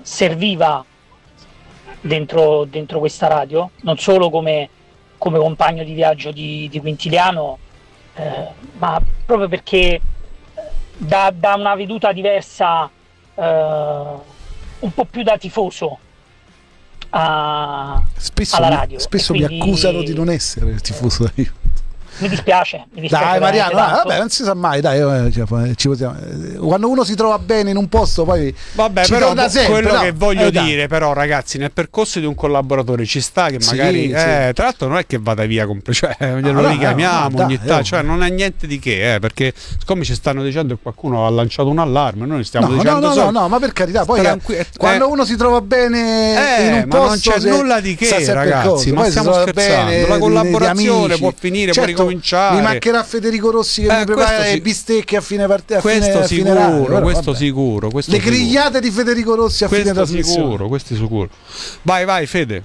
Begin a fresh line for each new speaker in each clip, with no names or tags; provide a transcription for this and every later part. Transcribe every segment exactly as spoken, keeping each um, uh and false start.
serviva dentro, dentro questa radio, non solo come, come compagno di viaggio di, di Quintiliano, eh, ma proprio perché dà, dà una veduta diversa, eh, un po' più da tifoso a,
spesso
alla
mi,
radio.
spesso
quindi
mi accusano di non essere tifoso da Juventus.
Mi dispiace, mi dispiace
dai Mariano, dai,
tanto.
vabbè, non si sa mai, dai, eh, cioè, ci possiamo, eh, quando uno si trova bene in un posto poi
vabbè,
ci
però
torna sempre,
quello
no?
che voglio
eh,
dire però, ragazzi, nel percorso di un collaboratore ci sta che magari
sì,
eh,
sì.
tra l'altro non è che vada via compl- cioè glielo
no,
richiamiamo
no,
ogni
dai,
tanto,
oh.
cioè non è niente di che, eh, perché siccome ci stanno dicendo che qualcuno ha lanciato un allarme, noi stiamo
no,
dicendo
no, no,
solo,
no, no, ma per carità, poi
tranqui- eh,
quando uno si trova bene
eh,
in un
ma
posto
non c'è
se,
nulla di che, ragazzi, ma
poi
stiamo scherzando, la collaborazione può finire,
certo,
può ricominciare.
Mi mancherà Federico Rossi che
Eh,
mi prepara le
sì.
bistecche a fine partita, a
questo
fine, a fine
sicuro,
radio, però,
questo
vabbè.
sicuro, questo
le
sicuro.
grigliate di Federico Rossi a
questo
fine trasmissione.
sicuro, questo sicuro. Vai, vai, Fede.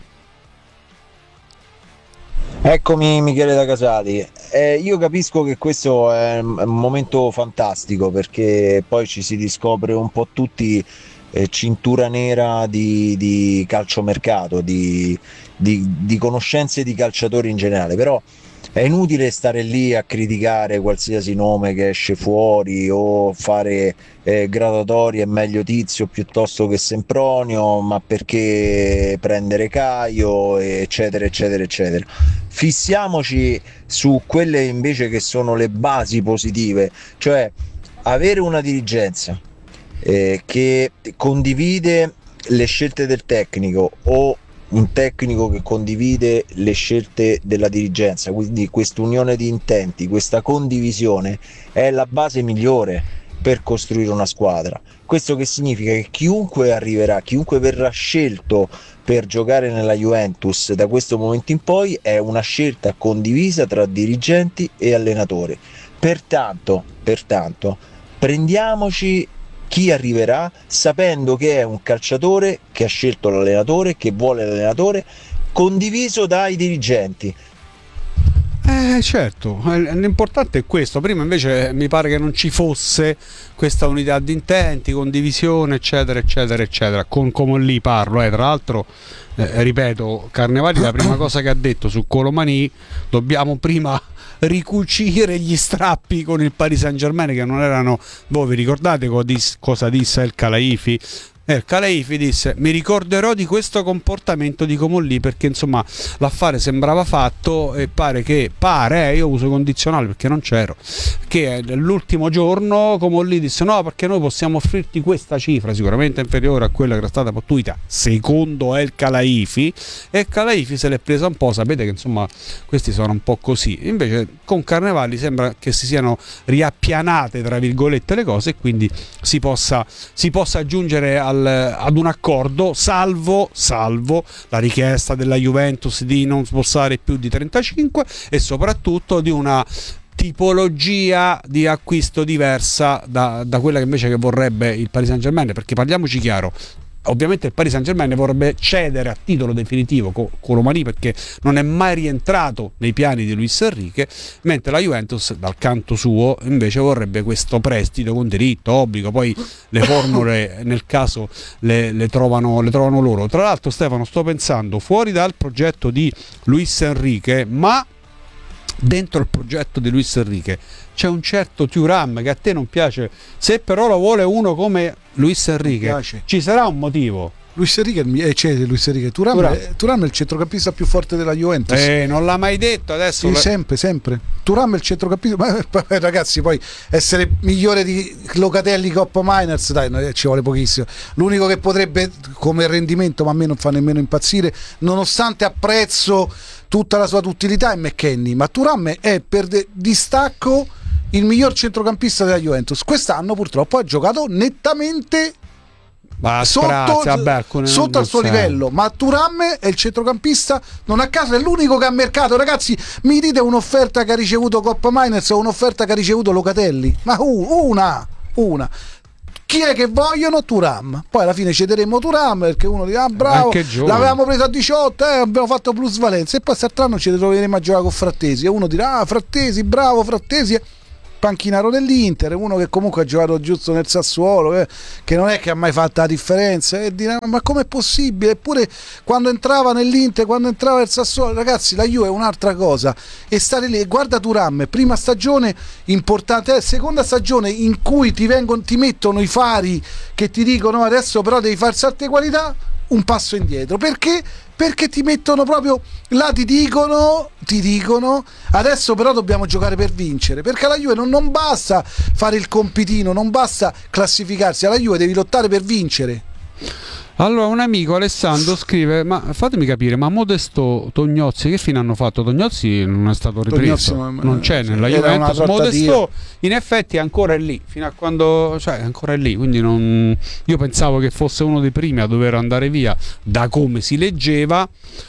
Eccomi Michele da Casali. Eh, io capisco che questo è un momento fantastico perché poi ci si riscopre un po' tutti eh, cintura nera di, di calciomercato, di, di, di conoscenze di calciatori in generale, però è inutile stare lì a criticare qualsiasi nome che esce fuori o fare eh, gradatorie meglio Tizio piuttosto che Sempronio, ma perché prendere Caio, eccetera eccetera eccetera. Fissiamoci su quelle invece che sono le basi positive, cioè avere una dirigenza eh, che condivide le scelte del tecnico o un tecnico che condivide le scelte della dirigenza, quindi quest'unione di intenti, questa condivisione è la base migliore per costruire una squadra. Questo che significa che chiunque arriverà, chiunque verrà scelto per giocare nella Juventus da questo momento in poi è una scelta condivisa tra dirigenti e allenatori. Pertanto, pertanto prendiamoci chi arriverà sapendo che è un calciatore che ha scelto l'allenatore, che vuole l'allenatore, condiviso dai dirigenti.
Eh certo, l'importante è questo. Prima invece mi pare che non ci fosse questa unità di intenti, condivisione, eccetera eccetera eccetera. Con Comolli parlo, eh. Tra l'altro eh, ripeto, Carnevali la prima cosa che ha detto su Colomani: dobbiamo prima ricucire gli strappi con il Paris Saint-Germain, che non erano, voi vi ricordate cosa disse El Khelaifi? El Khelaifi disse: mi ricorderò di questo comportamento di Comolli, perché insomma l'affare sembrava fatto e pare che, pare, eh, io uso condizionale perché non c'ero, che l'ultimo giorno Comolli disse: no, perché noi possiamo offrirti questa cifra sicuramente inferiore a quella che era stata pattuita secondo El Khelaifi, e Khelaifi se l'è presa un po', sapete che insomma questi sono un po' così. Invece con Carnevali sembra che si siano riappianate tra virgolette le cose e quindi si possa, si possa giungere al ad un accordo, salvo, salvo la richiesta della Juventus di non spostare più di trentacinque e soprattutto di una tipologia di acquisto diversa da, da quella che invece che vorrebbe il Paris Saint-Germain, perché parliamoci chiaro, ovviamente il Paris Saint-Germain vorrebbe cedere a titolo definitivo Colomani perché non è mai rientrato nei piani di Luis Enrique, mentre la Juventus dal canto suo invece vorrebbe questo prestito con diritto, obbligo, poi le formule nel caso le, le, trovano, le trovano loro. Tra l'altro, Stefano, sto pensando fuori dal progetto di Luis Enrique, ma dentro il progetto di Luis Enrique c'è un certo Thuram che a te non piace, se però lo vuole uno come Luis Enrique ci sarà un motivo.
Luis Enrique, eh, c'è Luis Enrique. Thuram,
Thuram.
È, Thuram è il centrocampista più forte della Juventus.
Eh, non l'ha mai detto adesso.
Sì,
le...
sempre, sempre. Thuram è il centrocampista. Ma ragazzi, poi essere migliore di Locatelli Coppa Miners, dai, ci vuole pochissimo. L'unico che potrebbe come rendimento, ma a me non fa nemmeno impazzire, nonostante apprezzo tutta la sua utilità, è McKennie. Ma Thuram è per de- distacco il miglior centrocampista della Juventus. Quest'anno purtroppo ha giocato nettamente
Ma
sotto,
sprazia, vabbè,
sotto al suo livello, ma Thuram è il centrocampista, non a caso è l'unico che ha mercato. Ragazzi, mi dite un'offerta che ha ricevuto Coppa Miners o un'offerta che ha ricevuto Locatelli? Ma uh, una una chi è che vogliono? Thuram. Poi alla fine cederemo Thuram perché uno dirà: ah, bravo, l'avevamo preso a diciotto, eh, abbiamo fatto plusvalenza, e poi quest'altro anno ci ritroveremo a giocare con Frattesi e uno dirà: ah, Frattesi, bravo Frattesi. panchinaro dell'Inter, uno che comunque ha giocato giusto nel Sassuolo, eh, che non è che ha mai fatto la differenza, e dire, ma com'è possibile? Eppure quando entrava nell'Inter, quando entrava nel Sassuolo, ragazzi, la Juve è un'altra cosa, e stare lì, guarda Thuram, prima stagione importante, eh, seconda stagione in cui ti vengono, ti mettono i fari che ti dicono adesso però devi far salto di qualità, un passo indietro. Perché? Perché ti mettono proprio là, ti dicono ti dicono adesso però dobbiamo giocare per vincere, perché alla Juve non, non basta fare il compitino, non basta classificarsi, alla Juve devi lottare per vincere.
Allora un amico, Alessandro, scrive: ma fatemi capire, ma Modesto, Tognozzi che fine hanno fatto? Tognozzi non è stato ripreso,
Tognozzi,
non c'è nella Juventus. Modesto in effetti è ancora lì, fino a quando, cioè è ancora lì, quindi non, io pensavo che fosse uno dei primi a dover andare via da come si leggeva.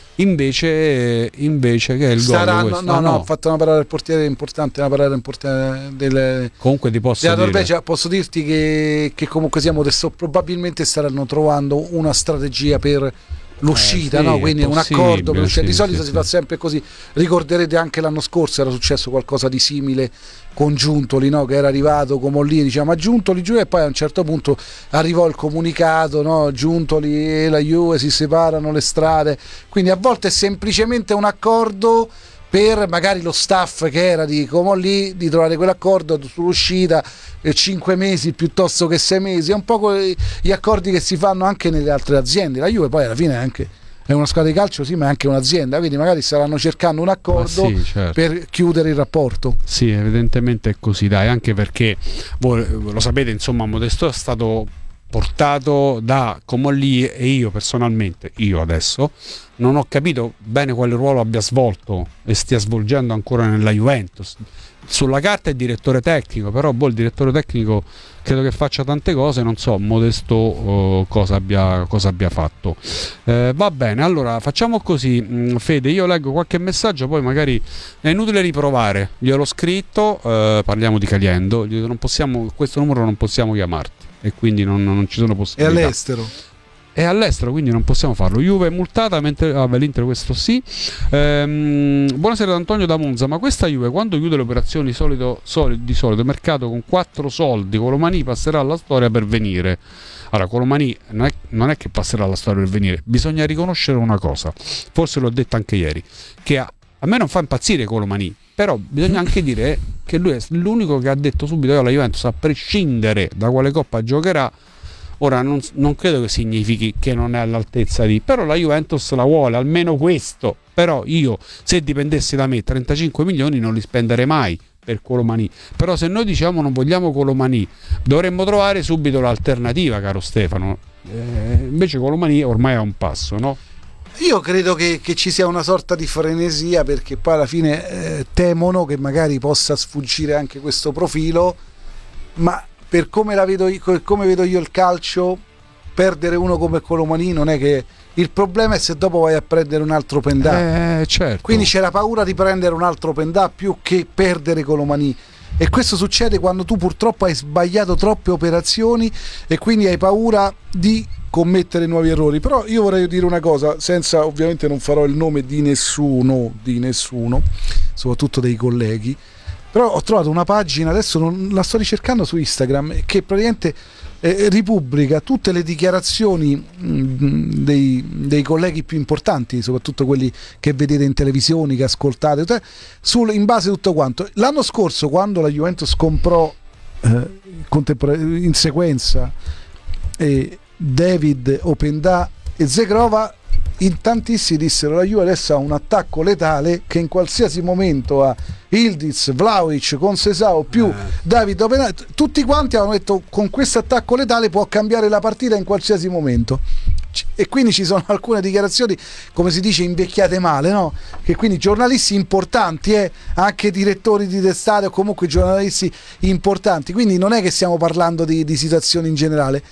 Invece, invece che è il
Saranno,
gol
no, no, no, ho fatto una parola del portiere importante, una parola importante del,
comunque ti posso
della
dire
Norvegia. Posso dirti che, che comunque siamo adesso probabilmente staranno trovando una strategia per l'uscita,
eh, sì,
no? Quindi un accordo per l'uscita.
sì,
Di solito
sì,
si
sì.
fa sempre così. Ricorderete anche l'anno scorso era successo qualcosa di simile con Giuntoli, no? Che era arrivato come lì, diciamo, a Giuntoli giù, e poi a un certo punto arrivò il comunicato, no? Giuntoli e la Juve si separano le strade, quindi a volte è semplicemente un accordo per magari lo staff che era di Comolli di trovare quell'accordo sull'uscita, eh, cinque mesi piuttosto che sei mesi. È un po' gli accordi che si fanno anche nelle altre aziende. La Juve poi alla fine è anche è una squadra di calcio, sì, ma è anche un'azienda, quindi magari staranno cercando un accordo,
sì, certo,
per chiudere il rapporto.
Sì, evidentemente è così, dai, anche perché voi lo sapete, insomma, Modesto è stato portato da Comolli e io personalmente, io adesso non ho capito bene quale ruolo abbia svolto e stia svolgendo ancora nella Juventus. Sulla carta è direttore tecnico, però boh, il direttore tecnico credo che faccia tante cose, non so Modesto uh, cosa, abbia, cosa abbia fatto. Eh, va bene, allora facciamo così, mh, Fede, io leggo qualche messaggio, poi magari è inutile riprovare, gliel'ho scritto, eh, parliamo di Caliendo, non possiamo, questo numero non possiamo chiamarti e quindi non, non ci sono
È
possibilità.
all'estero.
È all'estero, quindi non possiamo farlo. Juve è multata, mentre ah, l'Inter questo sì. Ehm, buonasera da Antonio da Monza. Ma questa Juve quando chiude le operazioni solito, solito, di solito mercato con quattro soldi, Colomani passerà alla storia per venire. Allora, Colomani non è, non è che passerà alla storia per venire, bisogna riconoscere una cosa, forse l'ho detto anche ieri, che a, a me non fa impazzire Colomani, però bisogna anche dire che lui è l'unico che ha detto subito alla Juventus, a prescindere da quale coppa giocherà. Ora non, non credo che significhi che non è all'altezza di, però la Juventus la vuole, almeno questo. Però io, se dipendesse da me, trentacinque milioni non li spenderei mai per Colomani. Però se noi diciamo non vogliamo Colomani, dovremmo trovare subito l'alternativa, caro Stefano. Eh, invece Colomani ormai è a un passo, no?
Io credo che, che ci sia una sorta di frenesia, perché poi alla fine eh, temono che magari possa sfuggire anche questo profilo, ma per come la vedo io, come vedo io il calcio, perdere uno come Colomani non è che il problema è se dopo vai a prendere un altro Pendà,
eh, certo.
Quindi c'è la paura di prendere un altro Pendà più che perdere Colomani, e questo succede quando tu purtroppo hai sbagliato troppe operazioni e quindi hai paura di commettere nuovi errori. Però io vorrei dire una cosa, senza, ovviamente non farò il nome di nessuno di nessuno soprattutto dei colleghi, però ho trovato una pagina, adesso non, la sto ricercando su Instagram, che praticamente eh, ripubblica tutte le dichiarazioni mh, dei, dei colleghi più importanti, soprattutto quelli che vedete in televisione, che ascoltate, cioè, sul, in base a tutto quanto. L'anno scorso, quando la Juventus comprò eh, in sequenza eh, David, Openda e Zegrova, in tantissimi dissero la Juve adesso ha un attacco letale che in qualsiasi momento ha Ildiz, Vlahovic con Sesao più eh. David Openda, tutti quanti hanno detto con questo attacco letale può cambiare la partita in qualsiasi momento. E quindi ci sono alcune dichiarazioni, come si dice, invecchiate male, no? Che quindi giornalisti importanti, eh, anche direttori di testate o comunque giornalisti importanti, quindi non è che stiamo parlando di, di situazioni in generale.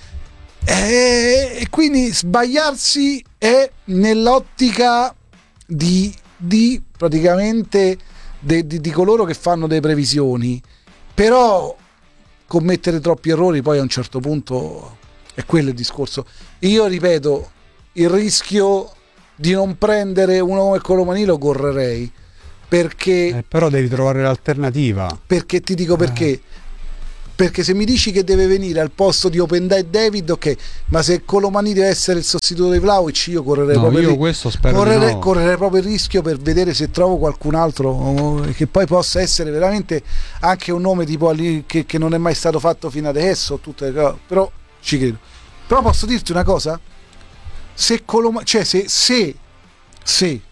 E quindi sbagliarsi è nell'ottica di, di praticamente de, di, di coloro che fanno delle previsioni, però commettere troppi errori poi a un certo punto è quello il discorso. Io ripeto, il rischio di non prendere uno come Colomani lo correrei, perché
eh, però devi trovare l'alternativa.
Perché ti dico perché eh. Perché se mi dici che deve venire al posto di Openda e David, ok, ma se Colomani deve essere il sostituto di Vlahovic, io correrei
no,
proprio
io
il,
questo spero
correrei,
no.
correrei proprio il rischio per vedere se trovo qualcun altro che poi possa essere veramente anche un nome tipo che, che non è mai stato fatto fino adesso, tutte le cose, però ci credo. Però posso dirti una cosa? Se Colomani, cioè se se se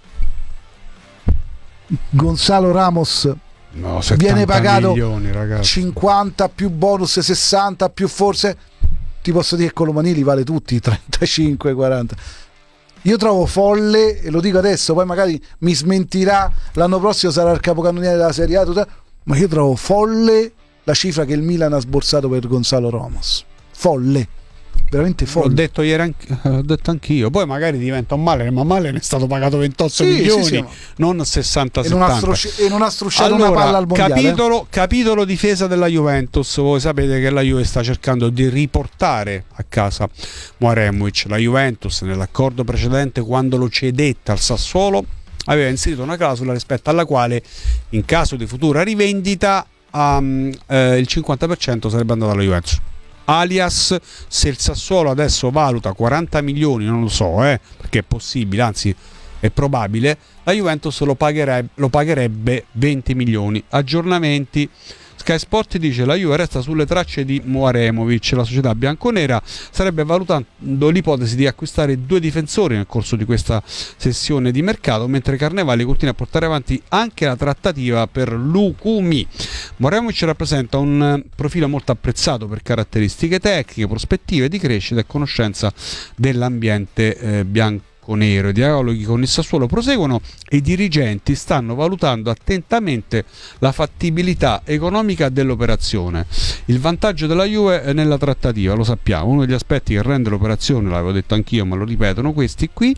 Gonzalo Ramos
no,
viene pagato
milioni,
cinquanta più bonus, sessanta più forse, ti posso dire che Colomani li vale tutti trentacinque quaranta. Io trovo folle, e lo dico adesso, poi magari mi smentirà, l'anno prossimo sarà il capocannoniere della Serie A, tutta, ma io trovo folle la cifra che il Milan ha sborsato per Gonzalo Ramos. Folle, veramente folle.
L'ho detto ieri anche, l'ho detto anch'io. Poi magari diventa un male, ma male ne è stato pagato ventotto
sì,
milioni,
sì, sì,
non sessanta
e non ha,
settanta.
strusci- e non ha strusciato
allora,
una palla al mondiale.
Capitolo, capitolo difesa della Juventus. Voi sapete che la Juve sta cercando di riportare a casa Mouremovic. La Juventus nell'accordo precedente, quando lo cedette al Sassuolo, aveva inserito una clausola rispetto alla quale in caso di futura rivendita um, eh, il cinquanta per cento sarebbe andato alla Juventus. Alias, se il Sassuolo adesso valuta quaranta milioni, non lo so, eh, perché è possibile, anzi è probabile, la Juventus lo pagherebbe, lo pagherebbe venti milioni. Aggiornamenti: Sky Sport dice la Juve resta sulle tracce di Mouremovic. La società bianconera sarebbe valutando l'ipotesi di acquistare due difensori nel corso di questa sessione di mercato, mentre Carnevali continua a portare avanti anche la trattativa per Lukumi. Mouremovic rappresenta un profilo molto apprezzato per caratteristiche tecniche, prospettive di crescita e conoscenza dell'ambiente eh, bianco nero. I dialoghi con il Sassuolo proseguono e i dirigenti stanno valutando attentamente la fattibilità economica dell'operazione. Il vantaggio della Juve è nella trattativa, lo sappiamo. Uno degli aspetti che rende l'operazione, l'avevo detto anch'io ma lo ripetono questi qui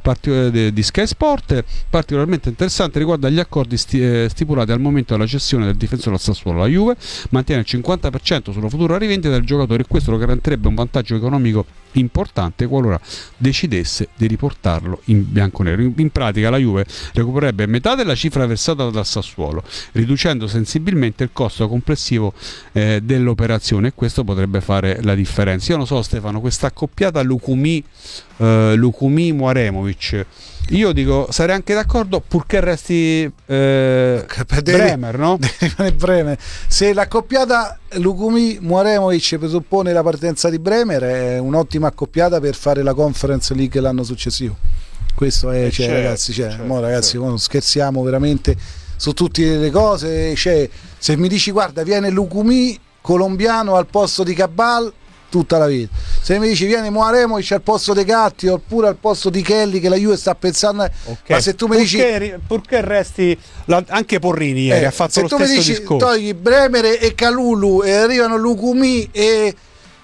di Sky Sport, particolarmente interessante riguarda gli accordi sti- stipulati al momento della cessione del difensore al Sassuolo. La Juve mantiene il cinquanta per cento sulla futura rivendita del giocatore e questo lo garantirebbe un vantaggio economico importante qualora decidesse di riportarlo in bianconero. In, in pratica la Juve recupererebbe metà della cifra versata dal Sassuolo, riducendo sensibilmente il costo complessivo eh, dell'operazione, e questo potrebbe fare la differenza. Io non so, Stefano, questa accoppiata Lukumi eh, Lukumi Mouremovic, io dico sarei anche d'accordo purché resti eh, Bremer, no?
Bremer. Se l'accoppiata Lukumi Mouremovic presuppone la partenza di Bremer, è un'ottima accoppiata per fare la Conference League l'anno successivo. Questo è, cioè,
certo,
ragazzi, cioè,
certo,
mo, ragazzi
certo.
mo scherziamo veramente su tutte le cose. Cioè, se mi dici guarda viene Lukumi colombiano al posto di Cabal, tutta la vita. Se mi dici viene Mouremovic al posto di Gatti oppure al posto di Kelly che la Juve sta pensando, okay. Ma se tu mi
purché,
dici
purché resti la, anche Porrini ieri eh, ha fatto lo stesso discorso. Se tu mi dici
togli Bremer e Kalulu e arrivano Lukumi e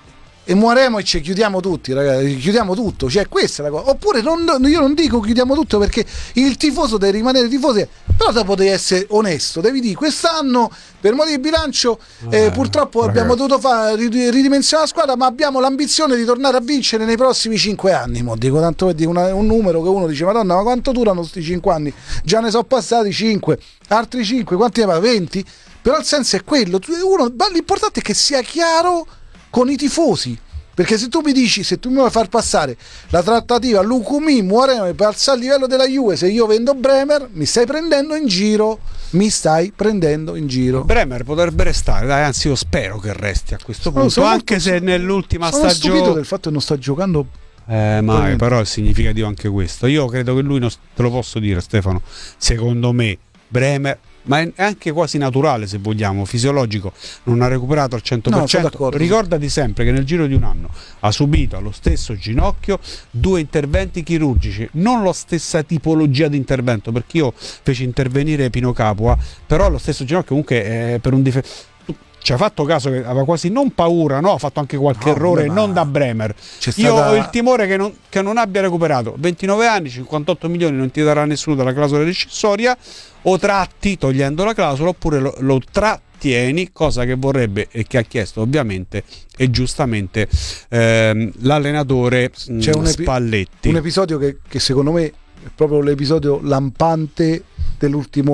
e Mouremovic, chiudiamo tutti, ragazzi, chiudiamo tutto, cioè questa è la cosa. Oppure non, io non dico chiudiamo tutto perché il tifoso deve rimanere tifoso, però dopo devi essere onesto, devi dire quest'anno per motivi di bilancio eh, eh, purtroppo ragazzi. abbiamo dovuto fare ridimensionare la squadra, ma abbiamo l'ambizione di tornare a vincere nei prossimi cinque anni. Mo dico tanto per dire una, un numero che uno dice madonna ma quanto durano questi cinque anni? Già ne sono passati cinque, altri cinque, quanti ne va? venti? Però il senso è quello, uno, l'importante è che sia chiaro con i tifosi, perché se tu mi dici, se tu mi vuoi far passare la trattativa Lukumi Mouremovic per alzare il livello della Juve, se io vendo Bremer mi stai prendendo in giro, mi stai prendendo in giro.
Bremer potrebbe restare, dai, anzi io spero che resti a questo
sono,
punto,
sono
anche
molto,
se nell'ultima
sono
stagione
sono stupito del fatto che non sta giocando.
Eh, ma però è significativo anche questo. Io credo che lui, non, te lo posso dire Stefano, secondo me Bremer, ma è anche quasi naturale se vogliamo, fisiologico, non ha recuperato al cento per cento. No, ricordati sempre che nel giro di un anno ha subito allo stesso ginocchio due interventi chirurgici, non la stessa tipologia di intervento, perché io feci intervenire Pino Capua, però allo stesso ginocchio comunque eh, per un difetto. Ci ha fatto caso che aveva quasi non paura, no? Ha fatto anche qualche no, errore, ma... non da Bremer. Io stata... ho il timore che non, che non abbia recuperato. ventinove anni, cinquantotto milioni non ti darà nessuno dalla clausola rescissoria, o tratti togliendo la clausola oppure lo, lo trattieni, cosa che vorrebbe e che ha chiesto ovviamente e giustamente ehm, l'allenatore
C'è un epi-
Spalletti.
Un episodio che, che secondo me è proprio l'episodio lampante dell'ultimo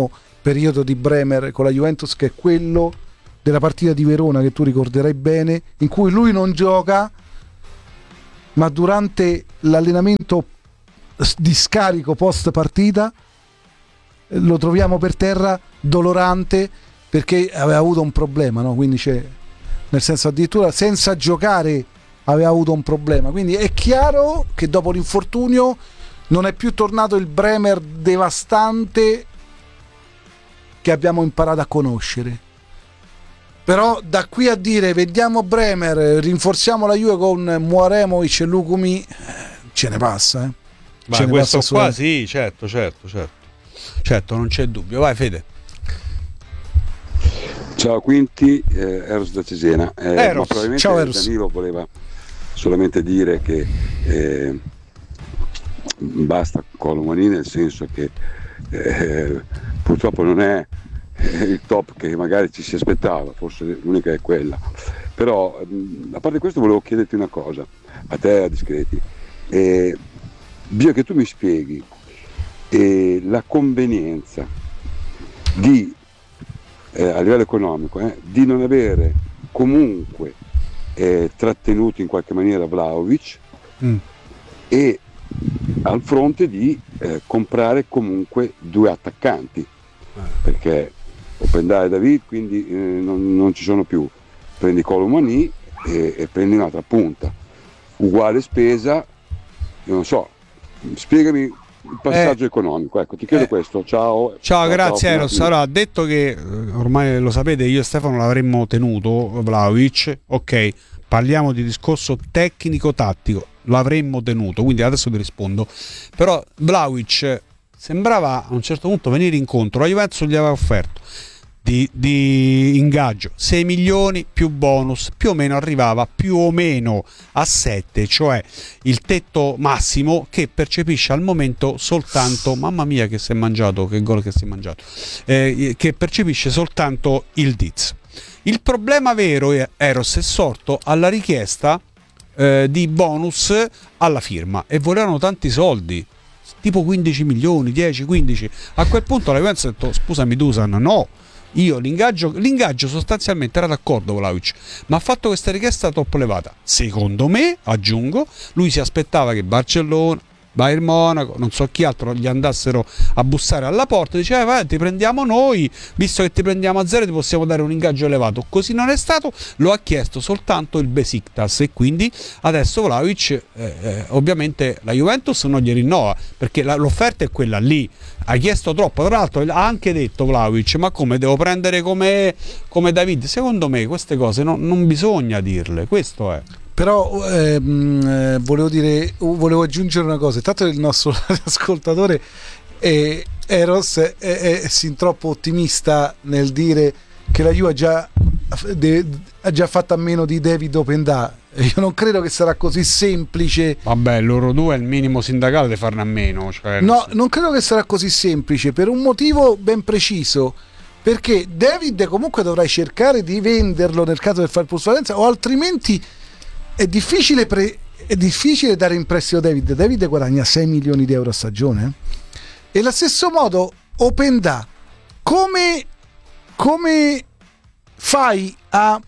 periodo di Bremer con la Juventus, che è quello della partita di Verona, che tu ricorderai bene, in cui lui non gioca, ma durante l'allenamento di scarico post partita lo troviamo per terra dolorante perché aveva avuto un problema, no? Quindi c'è, nel senso, addirittura senza giocare aveva avuto un problema, quindi è chiaro che dopo l'infortunio non è più tornato il Bremer devastante che abbiamo imparato a conoscere. Però da qui a dire vediamo Bremer, rinforziamo la Juve con Muaremovic e Lukumi, ce ne passa, eh.
Ma questo qua sì, certo, certo, certo. Certo, non c'è dubbio. Vai Fede.
Ciao Quinti, eh, Eros da Cesena. Eh,
Eros.
Ma probabilmente
Ciao, Eros.
Danilo voleva solamente dire che eh, basta Colomani, nel senso che eh, purtroppo non è il top che magari ci si aspettava, forse l'unica è quella. Però a parte questo volevo chiederti una cosa, a te e a Discreti. Eh, bisogna che tu mi spieghi eh, la convenienza di eh, a livello economico eh, di non avere comunque eh, trattenuto in qualche maniera Vlahovic mm. e al fronte di eh, comprare comunque due attaccanti, perché Openda e David quindi eh, non, non ci sono più, prendi Colomani e, e prendi un'altra punta, uguale spesa, io non so, spiegami il passaggio eh, economico, ecco, ti chiedo eh, questo. Ciao,
ciao, ciao grazie Eros. Ciao, allora, detto che ormai lo sapete, io e Stefano l'avremmo tenuto Vlahovic, ok, parliamo di discorso tecnico-tattico, l'avremmo tenuto, quindi adesso ti rispondo. Però Vlahovic sembrava a un certo punto venire incontro, la Juventus gli aveva offerto di, di ingaggio sei milioni più bonus, più o meno arrivava più o meno a sette, cioè il tetto massimo che percepisce al momento soltanto, mamma mia che si è mangiato, che gol che si è mangiato, eh, che percepisce soltanto il Diz. Il problema vero, Eros, è sorto alla richiesta eh, di bonus alla firma, e volevano tanti soldi, tipo quindici milioni, dieci, quindici. A quel punto la Juventus ha detto: scusami Dusan, no, io l'ingaggio, l'ingaggio sostanzialmente era d'accordo con Vlahovic, ma ha fatto questa richiesta troppo elevata. Secondo me, aggiungo, lui si aspettava che Barcellona, Bayern Monaco, non so chi altro gli andassero a bussare alla porta, diceva: vai, ti prendiamo noi, visto che ti prendiamo a zero ti possiamo dare un ingaggio elevato. Così non è stato, lo ha chiesto soltanto il Besiktas, e quindi adesso Vlahovic eh, eh, ovviamente la Juventus non gli rinnova, perché la, l'offerta è quella lì, ha chiesto troppo. Tra l'altro ha anche detto Vlahovic: ma come, devo prendere come, come David? Secondo me queste cose no, non bisogna dirle, questo è.
Però ehm, volevo dire, volevo aggiungere una cosa. Intanto il nostro ascoltatore eh, Eros è, è, è sin troppo ottimista nel dire che la Juve ha già, de, ha già fatto a meno di David Openda. Io non credo che sarà così semplice.
Vabbè, loro due è il minimo sindacale di farne a meno, cioè...
No, non credo che sarà così semplice, per un motivo ben preciso. Perché David comunque dovrai cercare di venderlo nel caso del fare plusvalenza, o altrimenti è difficile, pre- è difficile dare in prestito David. David guadagna sei milioni di euro a stagione, eh? E allo stesso modo Openda, come, come fai a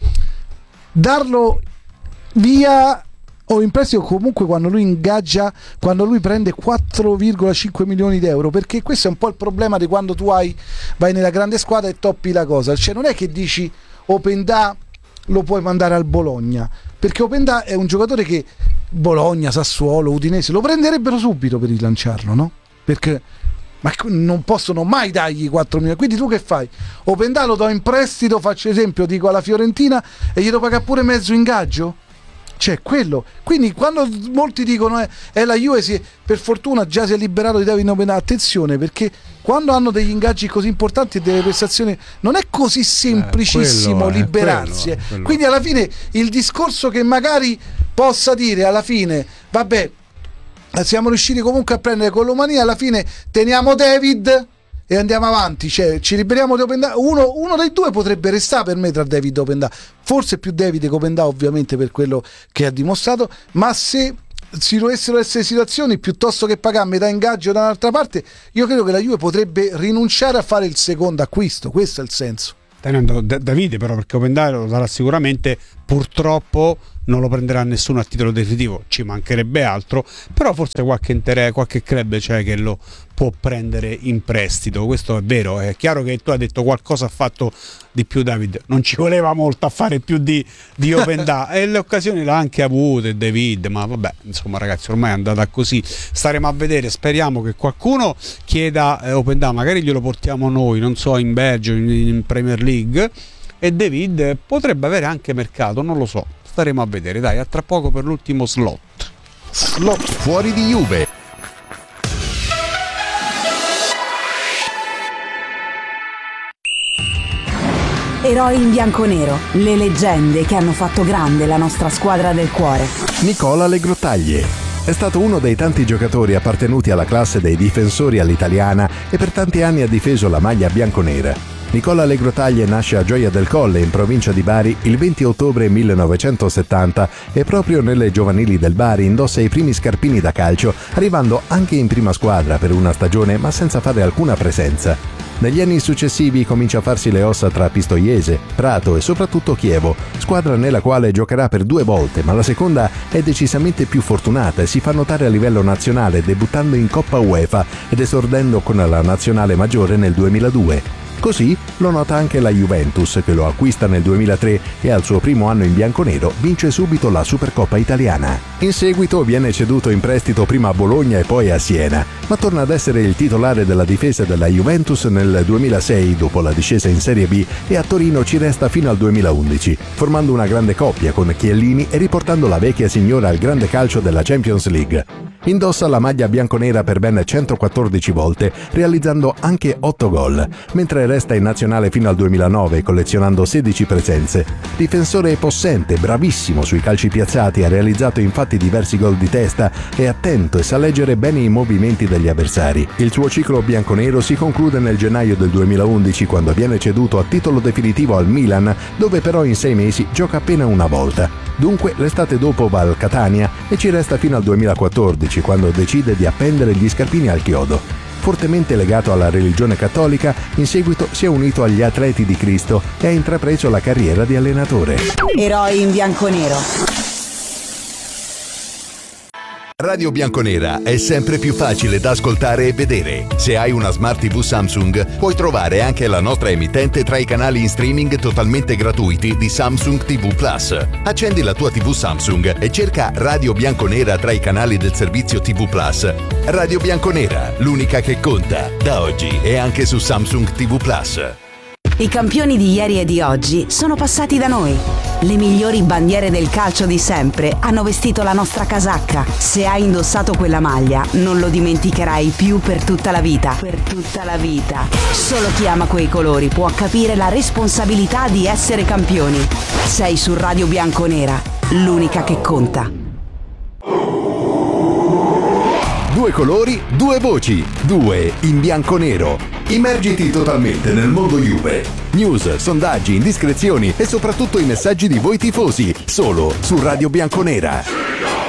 darlo via o in prestito comunque quando lui ingaggia, quando lui prende quattro virgola cinque milioni di euro? Perché questo è un po' il problema di quando tu hai, vai nella grande squadra e toppi la cosa. Cioè non è che dici Openda lo puoi mandare al Bologna, perché Openda è un giocatore che Bologna, Sassuolo, Udinese lo prenderebbero subito per rilanciarlo, no? Perché ma non possono mai dargli quattro milioni. Quindi tu che fai? Openda lo do in prestito, faccio esempio, dico alla Fiorentina, e gli devo pagare pure mezzo ingaggio? C'è quello. Quindi quando molti dicono eh, è la Juve, si, per fortuna già si è liberato di David Openda, attenzione, perché quando hanno degli ingaggi così importanti e delle prestazioni non è così semplicissimo eh, liberarsi. Quello, quello. Quindi alla fine il discorso che magari possa dire alla fine vabbè, siamo riusciti comunque a prendere Colomani, alla fine teniamo David e andiamo avanti, cioè ci liberiamo di Openda. Uno, uno dei due potrebbe restare per me tra David e Openda, forse più David che Openda ovviamente per quello che ha dimostrato, ma se ci dovessero essere situazioni, piuttosto che pagare metà ingaggio da un'altra parte, io credo che la Juve potrebbe rinunciare a fare il secondo acquisto, questo è il senso.
Tenendo da- Davide però, perché Openda lo darà sicuramente, purtroppo non lo prenderà nessuno a titolo definitivo, ci mancherebbe altro, però forse qualche interesse, qualche club c'è che lo può prendere in prestito, questo è vero. È chiaro che tu hai detto qualcosa ha fatto di più David, non ci voleva molto a fare più di, di Openda e le occasioni l'ha anche avute David, ma vabbè, insomma ragazzi, ormai è andata così, staremo a vedere, speriamo che qualcuno chieda eh, Openda, magari glielo portiamo noi, non so, in Belgio, in, in Premier League, e David potrebbe avere anche mercato, non lo so, staremo a vedere. Dai, a tra poco per l'ultimo slot.
Slot fuori di Juve.
Eroi in bianconero, le leggende che hanno fatto grande la nostra squadra del cuore.
Nicola Legrottaglie. È stato uno dei tanti giocatori appartenuti alla classe dei difensori all'italiana e per tanti anni ha difeso la maglia bianconera. Nicola Legrottaglie nasce a Gioia del Colle, in provincia di Bari, il venti ottobre millenovecentosettanta e proprio nelle giovanili del Bari indossa i primi scarpini da calcio, arrivando anche in prima squadra per una stagione ma senza fare alcuna presenza. Negli anni successivi comincia a farsi le ossa tra Pistoiese, Prato e soprattutto Chievo, squadra nella quale giocherà per due volte, ma la seconda è decisamente più fortunata e si fa notare a livello nazionale debuttando in Coppa UEFA ed esordendo con la nazionale maggiore nel duemiladue. Così lo nota anche la Juventus, che lo acquista nel duemilatré e al suo primo anno in bianconero vince subito la Supercoppa italiana. In seguito viene ceduto in prestito prima a Bologna e poi a Siena, ma torna ad essere il titolare della difesa della Juventus nel duemilasei dopo la discesa in Serie B e a Torino ci resta fino al duemilaundici, formando una grande coppia con Chiellini e riportando la vecchia signora al grande calcio della Champions League. Indossa la maglia bianconera per ben centoquattordici volte, realizzando anche otto gol, mentre resta in nazionale fino al duemilanove, collezionando sedici presenze. Difensore possente, bravissimo sui calci piazzati, ha realizzato infatti diversi gol di testa, è attento e sa leggere bene i movimenti degli avversari. Il suo ciclo bianconero si conclude nel gennaio del duemilaundici, quando viene ceduto a titolo definitivo al Milan, dove però in sei mesi gioca appena una volta. Dunque l'estate dopo va al Catania e ci resta fino al duemilaquattordici, quando decide di appendere gli scarpini al chiodo. Fortemente legato alla religione cattolica, in seguito si è unito agli Atleti di Cristo e ha intrapreso la carriera di allenatore.
Eroi in bianconero.
Radio Bianconera è sempre più facile da ascoltare e vedere. Se hai una Smart tivù Samsung, puoi trovare anche la nostra emittente tra i canali in streaming totalmente gratuiti di Samsung tivù Plus. Accendi la tua tivù Samsung e cerca Radio Bianconera tra i canali del servizio tivù Plus. Radio Bianconera, l'unica che conta, da oggi e anche su Samsung tivù Plus.
I campioni di ieri e di oggi sono passati da noi. Le migliori bandiere del calcio di sempre hanno vestito la nostra casacca. Se hai indossato quella maglia, non lo dimenticherai più per tutta la vita. Per tutta la vita. Solo chi ama quei colori può capire la responsabilità di essere campioni. Sei su Radio Bianconera, l'unica che conta.
Due colori, due voci, due in bianconero. Immergiti totalmente nel mondo Juve. News, sondaggi, indiscrezioni e soprattutto i messaggi di voi tifosi, solo su Radio Bianconera.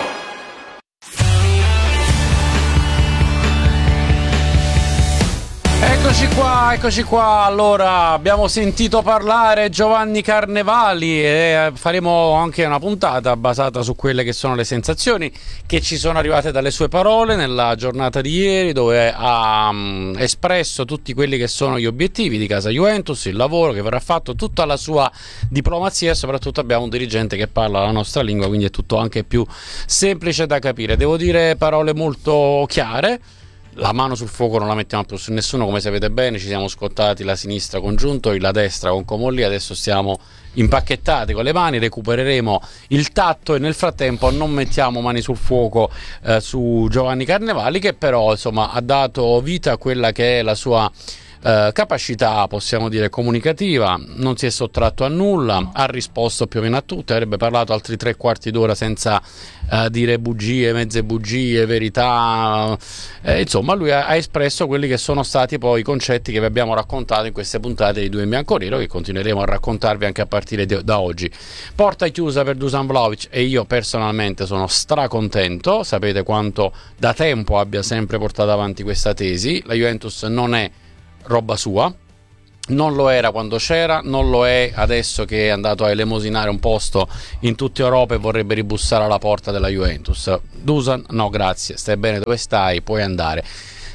Eccoci qua, eccoci qua. Allora, abbiamo sentito parlare Giovanni Carnevali e faremo anche una puntata basata su quelle che sono le sensazioni che ci sono arrivate dalle sue parole nella giornata di ieri, dove ha um, espresso tutti quelli che sono gli obiettivi di casa Juventus, il lavoro che verrà fatto, tutta la sua diplomazia e soprattutto abbiamo un dirigente che parla la nostra lingua, quindi è tutto anche più semplice da capire. Devo dire parole molto chiare. La mano sul fuoco non la mettiamo più su nessuno, come sapete bene, ci siamo scottati la sinistra con Giunto, la destra con Comolli, adesso stiamo impacchettati con le mani, recupereremo il tatto e nel frattempo non mettiamo mani sul fuoco eh, su Giovanni Carnevali, che però insomma ha dato vita a quella che è la sua eh, capacità, possiamo dire, comunicativa, non si è sottratto a nulla, ha risposto più o meno a tutte, avrebbe parlato altri tre quarti d'ora senza eh, dire bugie, mezze bugie, verità, eh, insomma lui ha, ha espresso quelli che sono stati poi i concetti che vi abbiamo raccontato in queste puntate di Due in Bianconero, che continueremo a raccontarvi anche a partire di, da oggi. Porta chiusa per Dusan Vlahovic, e io personalmente sono stracontento, sapete quanto da tempo abbia sempre portato avanti questa tesi. La Juventus non è roba sua, non lo era quando c'era, non lo è adesso che è andato a elemosinare un posto in tutta Europa e vorrebbe ribussare alla porta della Juventus. Dusan, no grazie, stai bene dove stai, puoi andare.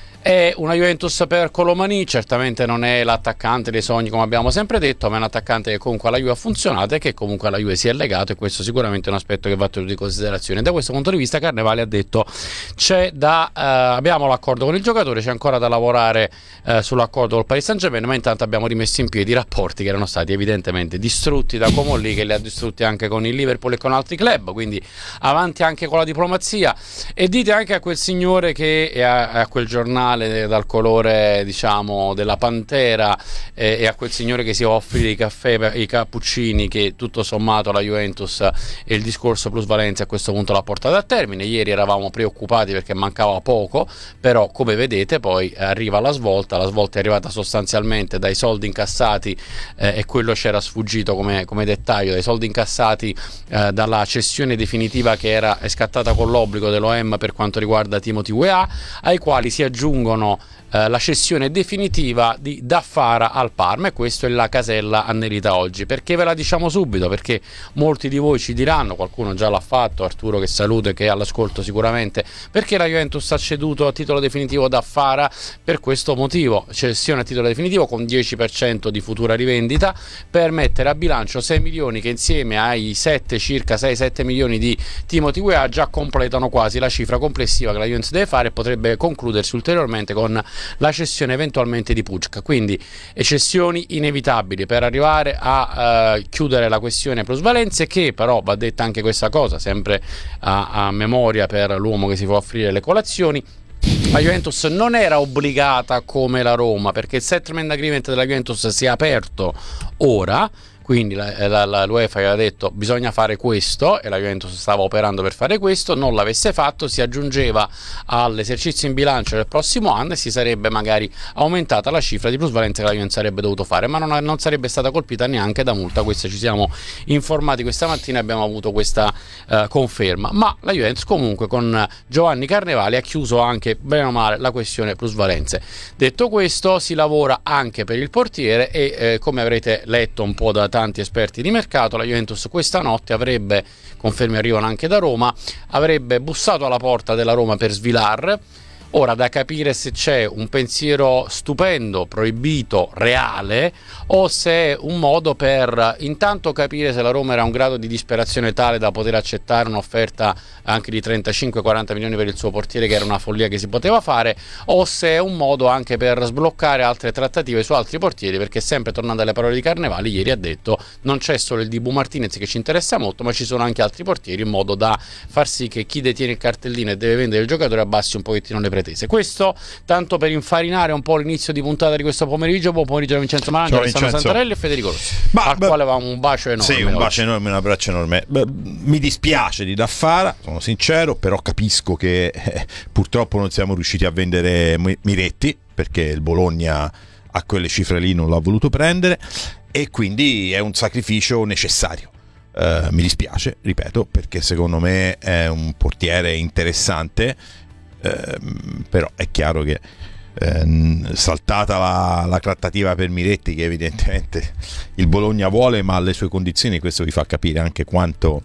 È una Juventus per Colomani, certamente non è l'attaccante dei sogni come abbiamo sempre detto, ma è un attaccante che comunque alla Juve ha funzionato e che comunque alla Juve si è legato, e questo sicuramente è un aspetto che va tenuto in considerazione. Da questo punto di vista Carnevali ha detto c'è da eh, abbiamo l'accordo con il giocatore, c'è ancora da lavorare eh, sull'accordo col Paris Saint-Germain, ma intanto abbiamo rimesso in piedi i rapporti che erano stati evidentemente distrutti da Comolli, che li ha distrutti anche con il Liverpool e con altri club, quindi avanti anche con la diplomazia. E dite anche a quel signore che è a, a quel giornale dal colore, diciamo, della pantera, eh, e a quel signore che si offre i caffè, i cappuccini, che tutto sommato la Juventus e il discorso plusvalenza a questo punto l'ha portata a termine. Ieri eravamo preoccupati perché mancava poco, però come vedete poi arriva la svolta. La svolta è arrivata sostanzialmente dai soldi incassati, eh, e quello c'era sfuggito come, come dettaglio, dai soldi incassati eh, dalla cessione definitiva che era scattata con l'obbligo dell'O M per quanto riguarda Timothy Weah, ai quali si aggiungono eh, la cessione definitiva di Daffara al Parma, e questa è la casella annerita oggi. Perché ve la diciamo subito? Perché molti di voi ci diranno, qualcuno già l'ha fatto, Arturo che saluto e che è all'ascolto sicuramente, perché la Juventus ha ceduto a titolo definitivo Daffara? Per questo motivo, cessione a titolo definitivo con dieci per cento di futura rivendita, per mettere a bilancio sei milioni che insieme ai sette, circa sei sette milioni di Timothy Weah già completano quasi la cifra complessiva che la Juventus deve fare, e potrebbe concludersi ulteriormente con la cessione eventualmente di Pucca. Quindi cessioni inevitabili per arrivare a uh, chiudere la questione plusvalenze, che però va detta anche questa cosa, sempre a, a memoria per l'uomo che si può offrire le colazioni. La Juventus non era obbligata come la Roma, perché il settlement agreement della Juventus si è aperto ora, quindi la, la, la, l'UEFA aveva detto bisogna fare questo, e la Juventus stava operando per fare questo. Non l'avesse fatto, si aggiungeva all'esercizio in bilancio del prossimo anno e si sarebbe magari aumentata la cifra di plusvalenza che la Juventus sarebbe dovuto fare, ma non, non sarebbe stata colpita neanche da multa. Questo ci siamo informati questa mattina e abbiamo avuto questa uh, conferma. Ma la Juventus comunque con Giovanni Carnevali ha chiuso anche bene o male la questione plusvalenze. Detto questo, si lavora anche per il portiere e eh, come avrete letto un po' da tanti esperti di mercato, la Juventus questa notte avrebbe, conferme arrivano anche da Roma, avrebbe bussato alla porta della Roma per Svilar. Ora da capire se c'è un pensiero stupendo, proibito, reale, o se è un modo per intanto capire se la Roma era a un grado di disperazione tale da poter accettare un'offerta anche di trentacinque quaranta milioni per il suo portiere, che era una follia che si poteva fare, o se è un modo anche per sbloccare altre trattative su altri portieri, perché sempre tornando alle parole di Carnevali, ieri ha detto non c'è solo il Dibu Martinez che ci interessa molto, ma ci sono anche altri portieri, in modo da far sì che chi detiene il cartellino e deve vendere il giocatore abbassi un pochettino le pretese. Questo tanto per infarinare un po' l'inizio di puntata di questo pomeriggio. Buon pomeriggio da Vincenzo Malangio, Alessandro Santarelli e Federico Rossi, ma, al beh, quale va un bacio enorme.
Sì, un
oggi.
bacio enorme, un abbraccio enorme. Beh, mi dispiace di Daffara, sono sincero, però capisco che eh, purtroppo non siamo riusciti a vendere Miretti, perché il Bologna a quelle cifre lì non l'ha voluto prendere, e quindi è un sacrificio necessario. Uh, mi dispiace, ripeto, perché secondo me è un portiere interessante. Eh, però è chiaro che eh, saltata la, la trattativa per Miretti, che evidentemente il Bologna vuole ma alle sue condizioni, questo vi fa capire anche quanto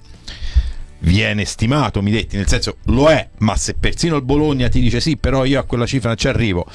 viene stimato Miretti, nel senso lo è, ma se persino il Bologna ti dice sì però io a quella cifra non ci arrivo,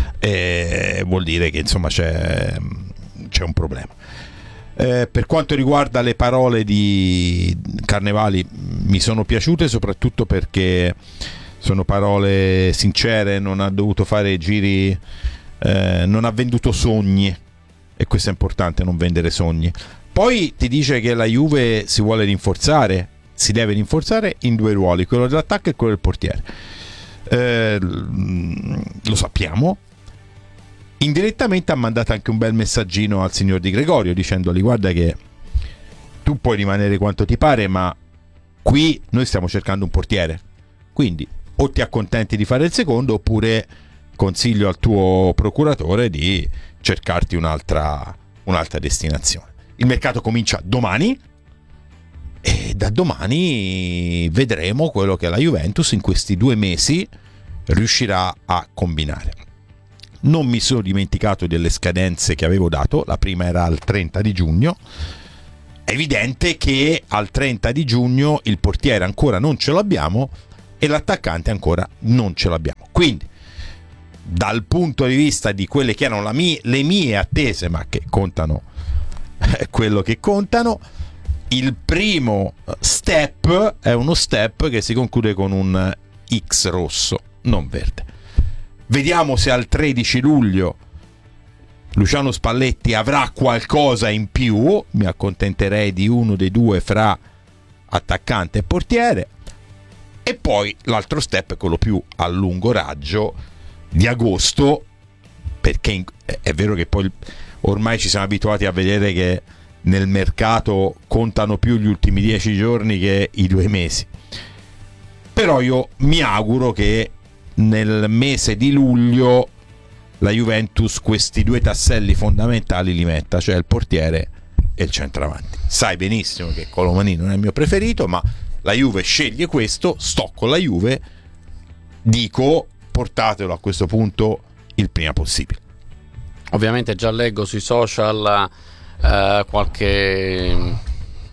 eh, vuol dire che insomma c'è, c'è un problema. Eh, per quanto riguarda le parole di Carnevali, mi sono piaciute soprattutto perché sono parole sincere, non ha dovuto fare giri, eh, non ha venduto sogni, e questo è importante, non vendere sogni. Poi ti dice che la Juve si vuole rinforzare, si deve rinforzare in due ruoli, quello dell'attacco e quello del portiere. Eh, lo sappiamo. indirettamente ha mandato anche un bel messaggino al signor Di Gregorio dicendogli: guarda che tu puoi rimanere quanto ti pare, ma qui noi stiamo cercando un portiere, quindi o ti accontenti di fare il secondo oppure consiglio al tuo procuratore di cercarti un'altra, un'altra destinazione. Il mercato comincia domani e da domani vedremo quello che la Juventus in questi due mesi riuscirà a combinare. Non mi sono dimenticato delle scadenze che avevo dato, la prima era al trenta di giugno. È evidente che al trenta di giugno il portiere ancora non ce l'abbiamo e l'attaccante ancora non ce l'abbiamo. Quindi, dal punto di vista di quelle che erano la mie, le mie attese, ma che contano quello che contano, il primo step è uno step che si conclude con un X rosso, non verde. Vediamo se al tredici luglio Luciano Spalletti avrà qualcosa in più. Mi accontenterei di uno dei due fra attaccante e portiere. E poi l'altro step è quello più a lungo raggio di agosto, perché è vero che poi ormai ci siamo abituati a vedere che nel mercato contano più gli ultimi dieci giorni che i due mesi. Però io mi auguro che nel mese di luglio la Juventus questi due tasselli fondamentali li metta, cioè il portiere e il centravanti. Sai benissimo che Colomani non è il mio preferito, ma la Juve sceglie questo, sto con la Juve, dico portatelo a questo punto il prima possibile.
Ovviamente già leggo sui social eh, qualche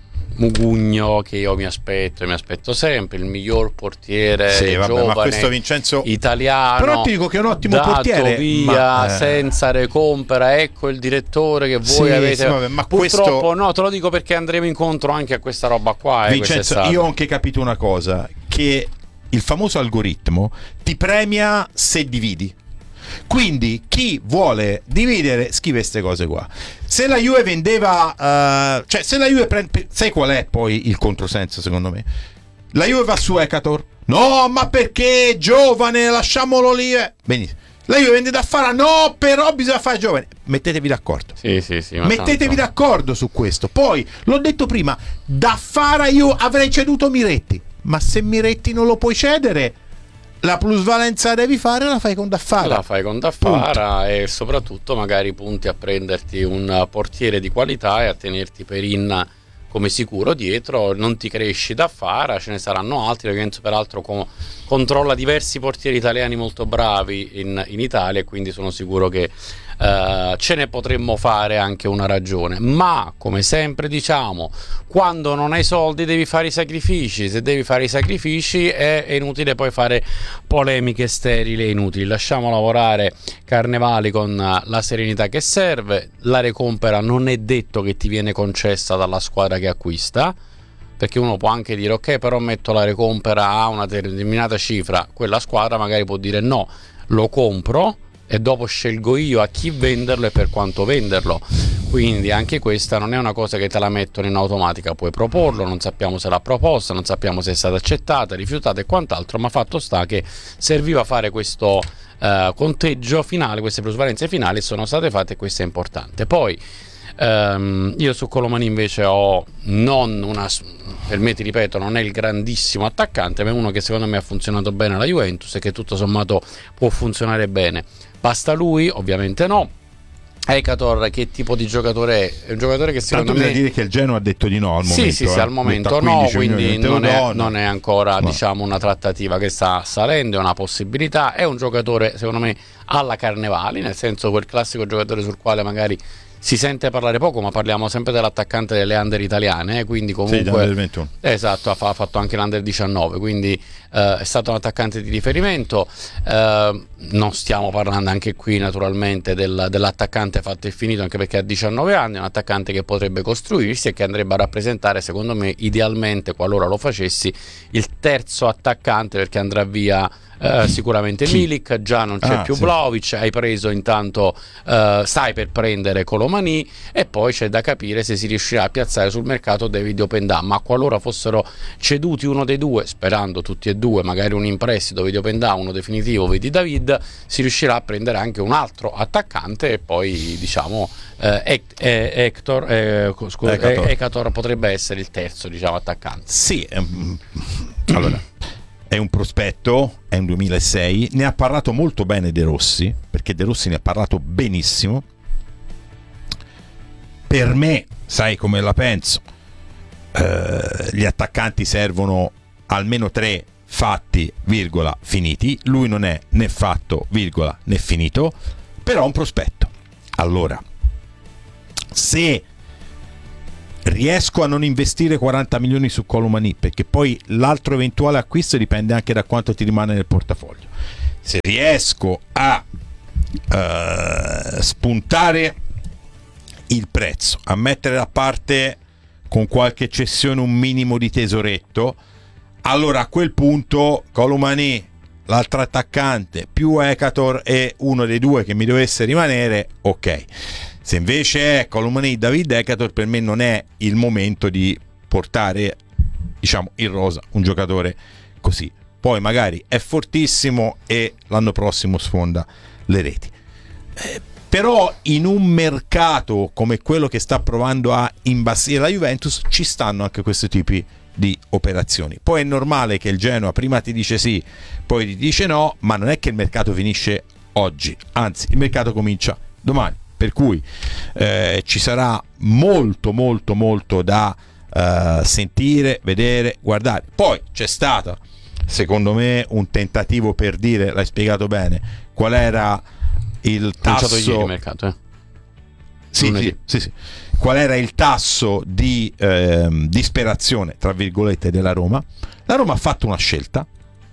mugugno che io mi aspetto e mi aspetto sempre il miglior portiere
sì, vabbè,
giovane,
ma questo Vincenzo
italiano,
però ti dico che è un ottimo
dato
portiere
via
ma, eh...
senza recompra, ecco il direttore che voi
sì,
avete
sì, vabbè, ma
purtroppo
questo...
no, te lo dico perché andremo incontro anche a questa roba qua eh,
Vincenzo, io ho anche capito una cosa, che il famoso algoritmo ti premia se dividi. Quindi chi vuole dividere scrive queste cose qua. Se la Juve vendeva uh, cioè se la Juve prende, sai qual è poi il controsenso secondo me? La Juve va su Ekator, no ma perché giovane, lasciamolo lì eh. Benissimo. La Juve vende da fare, no però bisogna fare giovane. Mettetevi d'accordo,
sì, sì, sì,
mettetevi
tanto.
d'accordo su questo. Poi l'ho detto prima, da fare io avrei ceduto Miretti, ma se Miretti non lo puoi cedere, la plusvalenza devi fare, la fai con Daffara.
La fai con Daffara e soprattutto magari punti a prenderti un portiere di qualità e a tenerti Perin come sicuro dietro, non ti cresci Daffara, ce ne saranno altri, perché peraltro com- controlla diversi portieri italiani molto bravi in, in Italia e quindi sono sicuro che uh, ce ne potremmo fare anche una ragione. Ma come sempre diciamo, quando non hai soldi devi fare i sacrifici, se devi fare i sacrifici è, è inutile poi fare polemiche sterili e inutili. Lasciamo lavorare Carnevali con la serenità che serve. La recompera non è detto che ti viene concessa dalla squadra che acquista, perché uno può anche dire ok però metto la recompera a una determinata cifra, quella squadra magari può dire no, lo compro e dopo scelgo io a chi venderlo e per quanto venderlo. Quindi anche questa non è una cosa che te la mettono in automatica, puoi proporlo, non sappiamo se l'ha proposta, non sappiamo se è stata accettata, rifiutata e quant'altro, ma fatto sta che serviva fare questo uh, conteggio finale, queste plusvalenze finali sono state fatte e questo è importante. Poi um, io su Colomani invece ho non una, per me ti ripeto non è il grandissimo attaccante, ma è uno che secondo me ha funzionato bene alla Juventus e che tutto sommato può funzionare bene. Basta lui? Ovviamente no. Ekator che tipo di giocatore è? È un giocatore che secondo
Tanto
me
dire che il Genoa ha detto di no al momento.
Sì, sì, sì,
eh.
al momento no, quindi non è, non è ancora
Ma...
diciamo una trattativa che sta salendo, è una possibilità. È un giocatore secondo me alla Carnevali, nel senso quel classico giocatore sul quale magari si sente parlare poco, ma parliamo sempre dell'attaccante delle under italiane, eh, quindi comunque
sì, ventuno.
Esatto, ha fatto anche l'under diciannove, quindi eh, è stato un attaccante di riferimento. Eh, non stiamo parlando anche qui naturalmente del, dell'attaccante fatto e finito, anche perché ha diciannove anni, è un attaccante che potrebbe costruirsi e che andrebbe a rappresentare secondo me idealmente, qualora lo facessi, il terzo attaccante, perché andrà via Uh, sicuramente Milik, già non c'è
ah,
più
sì.
Vlahovic, hai preso intanto uh, stai per prendere Colomani Mané, e poi c'è da capire se si riuscirà a piazzare sul mercato David Openda, ma qualora fossero ceduti uno dei due, sperando tutti e due, magari un in prestito vedi Openda, uno definitivo vedi David, si riuscirà a prendere anche un altro attaccante, e poi diciamo eh, Hector eh, scusa, Ekator. Ekator potrebbe essere il terzo, diciamo, attaccante.
Sì, ehm, allora è un prospetto, è un duemilasei, ne ha parlato molto bene De Rossi, perché De Rossi ne ha parlato benissimo. Per me, sai come la penso, eh, gli attaccanti servono almeno tre fatti, virgola, finiti. Lui non è né fatto, virgola, né finito, però è un prospetto. Allora, se riesco a non investire quaranta milioni su Kolo Muani, perché poi l'altro eventuale acquisto dipende anche da quanto ti rimane nel portafoglio, se riesco a uh, spuntare il prezzo, a mettere da parte con qualche cessione un minimo di tesoretto, allora a quel punto Kolo Muani, l'altro attaccante, più Ekator e uno dei due che mi dovesse rimanere, ok. Se invece è Kolo Muani, David Ekator, per me non è il momento di portare, diciamo, in rosa un giocatore così. Poi magari è fortissimo e l'anno prossimo sfonda le reti. Eh, però in un mercato come quello che sta provando a imbastire la Juventus ci stanno anche questi tipi di operazioni. Poi è normale che il Genoa prima ti dice sì, poi ti dice no, ma non è che il mercato finisce oggi, anzi il mercato comincia domani. Per cui eh, ci sarà molto molto molto da uh, sentire, vedere, guardare. Poi c'è stato, secondo me, un tentativo per dire, l'hai spiegato bene, qual era il tasso
ieri il mercato, eh?
sì, sì, sì, sì. Qual era il tasso di eh, disperazione, tra virgolette, della Roma. La Roma ha fatto una scelta,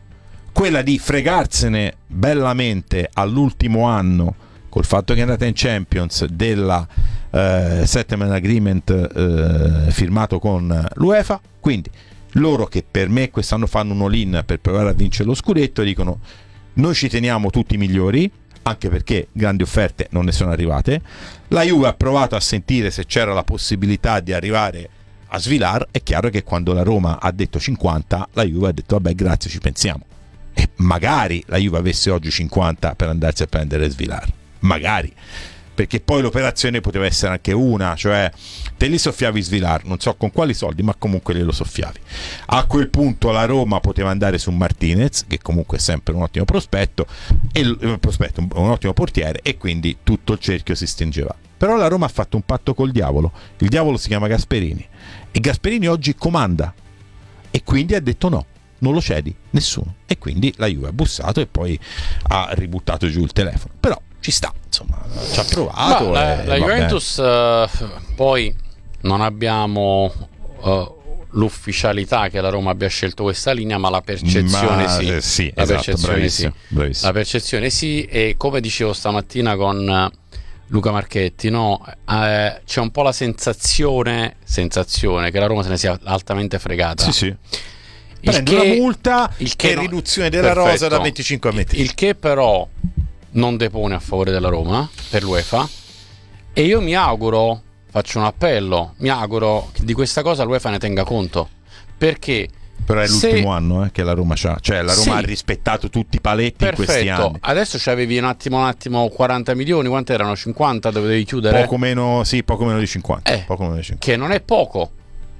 quella di fregarsene bellamente all'ultimo anno, col fatto che è andata in Champions, della eh, settlement agreement eh, firmato con l'UEFA. Quindi loro, che per me quest'anno fanno un all-in per provare a vincere lo scudetto, dicono noi ci teniamo tutti i migliori, anche perché grandi offerte non ne sono arrivate. La Juve ha provato a sentire se c'era la possibilità di arrivare a Svilar. È chiaro che quando la Roma ha detto cinquanta, la Juve ha detto vabbè, grazie, ci pensiamo. E magari la Juve avesse oggi cinquanta per andarsi a prendere Svilar, magari, perché poi l'operazione poteva essere anche una, cioè te li soffiavi Svilar, non so con quali soldi, ma comunque li lo soffiavi. A quel punto la Roma poteva andare su Martinez, che comunque è sempre un ottimo prospetto, e un, prospetto, un, un ottimo portiere, e quindi tutto il cerchio si stringeva. Però la Roma ha fatto un patto col diavolo, il diavolo si chiama Gasperini, e Gasperini oggi comanda, e quindi ha detto no, non lo cedi nessuno, e quindi la Juve ha bussato e poi ha ributtato giù il telefono. Però ci sta, insomma, ci ha provato.
La, la Juventus uh, poi non abbiamo uh, l'ufficialità che la Roma abbia scelto questa linea, ma la percezione ma, sì,
eh, sì,
la
esatto,
percezione
bravissimo,
sì.
Bravissimo.
La percezione sì, e come dicevo stamattina con uh, Luca Marchetti, no? Eh, c'è un po' la sensazione sensazione che la Roma se ne sia altamente fregata.
Sì, sì. Prende una multa, il che, che no, riduzione della perfetto. rosa da venticinque a venti.
Il che però non depone a favore della Roma per l'UEFA, e io mi auguro, faccio un appello, mi auguro che di questa cosa l'UEFA ne tenga conto, perché
però è
se...
l'ultimo anno eh, che la Roma c'ha, cioè la Roma sì. ha rispettato tutti i paletti perfetto. in questi anni.
Adesso c'avevi un attimo un attimo quaranta milioni, quanto erano? cinquanta dovevi chiudere?
Poco meno, sì, poco meno di cinquanta,
eh,
poco meno di cinquanta.
Che non è poco.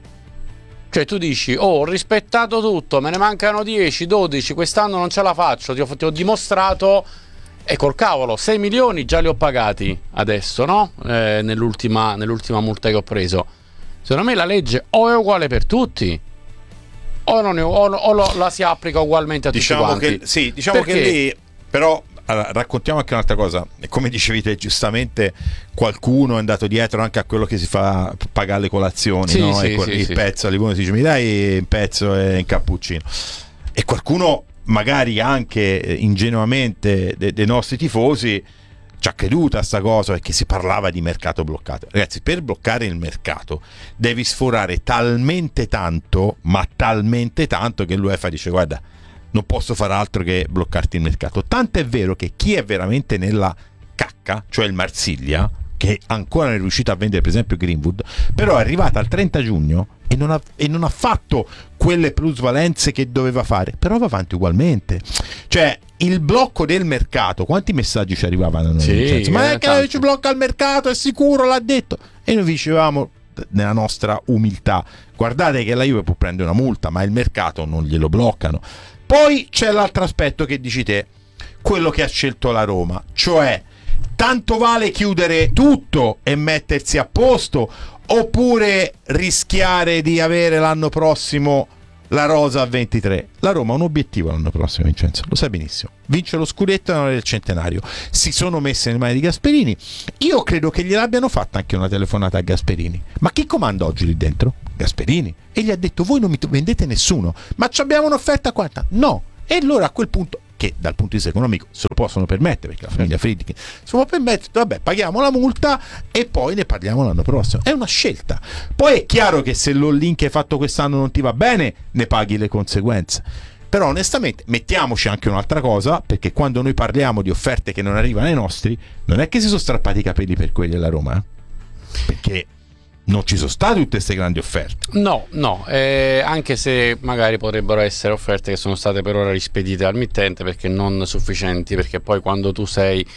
Cioè tu dici, oh, ho rispettato tutto, me ne mancano dieci, dodici, quest'anno non ce la faccio, ti ho, ti ho dimostrato, e col cavolo, sei milioni già li ho pagati adesso, no? Eh, nell'ultima, nell'ultima multa che ho preso. Secondo me la legge o è uguale per tutti, o, non è, o, o lo, la si applica ugualmente a
diciamo
tutti quanti.
Che, sì, diciamo Perché? che lì, però... Allora, raccontiamo anche un'altra cosa, come dicevi te giustamente, qualcuno è andato dietro anche a quello che si fa pagare le colazioni,
sì,
no?
sì,
e
sì,
il
sì.
pezzo, uno si dice mi dai un pezzo e un cappuccino, e qualcuno magari anche ingenuamente dei de nostri tifosi ci ha creduto a sta cosa, perché si parlava di mercato bloccato. Ragazzi, per bloccare il mercato devi sforare talmente tanto, ma talmente tanto, che l'UEFA dice guarda, non posso fare altro che bloccarti il mercato. Tanto è vero che chi è veramente nella cacca, cioè il Marsiglia, che ancora non è riuscito a vendere per esempio Greenwood, però è arrivata al trenta giugno e non ha, e non ha fatto quelle plusvalenze che doveva fare, però va avanti ugualmente. Cioè il blocco del mercato, quanti messaggi ci arrivavano a noi?
Sì,
Vincenzo? Ma è che
tanti.
ci blocca il mercato, è sicuro, l'ha detto. E noi vi dicevamo nella nostra umiltà, guardate che la Juve può prendere una multa, ma il mercato non glielo bloccano. Poi c'è l'altro aspetto che dici te, quello che ha scelto la Roma, cioè tanto vale chiudere tutto e mettersi a posto, oppure rischiare di avere l'anno prossimo la rosa a ventitré. La Roma ha un obiettivo l'anno prossimo, Vincenzo, lo sai benissimo: vince lo scudetto e del centenario. Si sono messe nelle mani di Gasperini. Io credo che gliel'abbiano fatta anche una telefonata a Gasperini. Ma chi comanda oggi lì dentro? Gasperini. E gli ha detto: voi non mi vendete nessuno, ma ci abbiamo un'offerta quanta? No. E allora a quel punto, che dal punto di vista economico se lo possono permettere, perché la famiglia Friedkin se lo può permettere, vabbè, paghiamo la multa e poi ne parliamo l'anno prossimo. È una scelta. Poi è chiaro che se l'all in che hai fatto quest'anno non ti va bene, ne paghi le conseguenze. Però onestamente mettiamoci anche un'altra cosa, perché quando noi parliamo di offerte che non arrivano ai nostri, non è che si sono strappati i capelli per quelli della Roma, eh? Perché non ci sono state tutte queste grandi offerte.
No, no, eh, anche se magari potrebbero essere offerte che sono state per ora rispedite al mittente perché non sufficienti, perché poi quando tu sei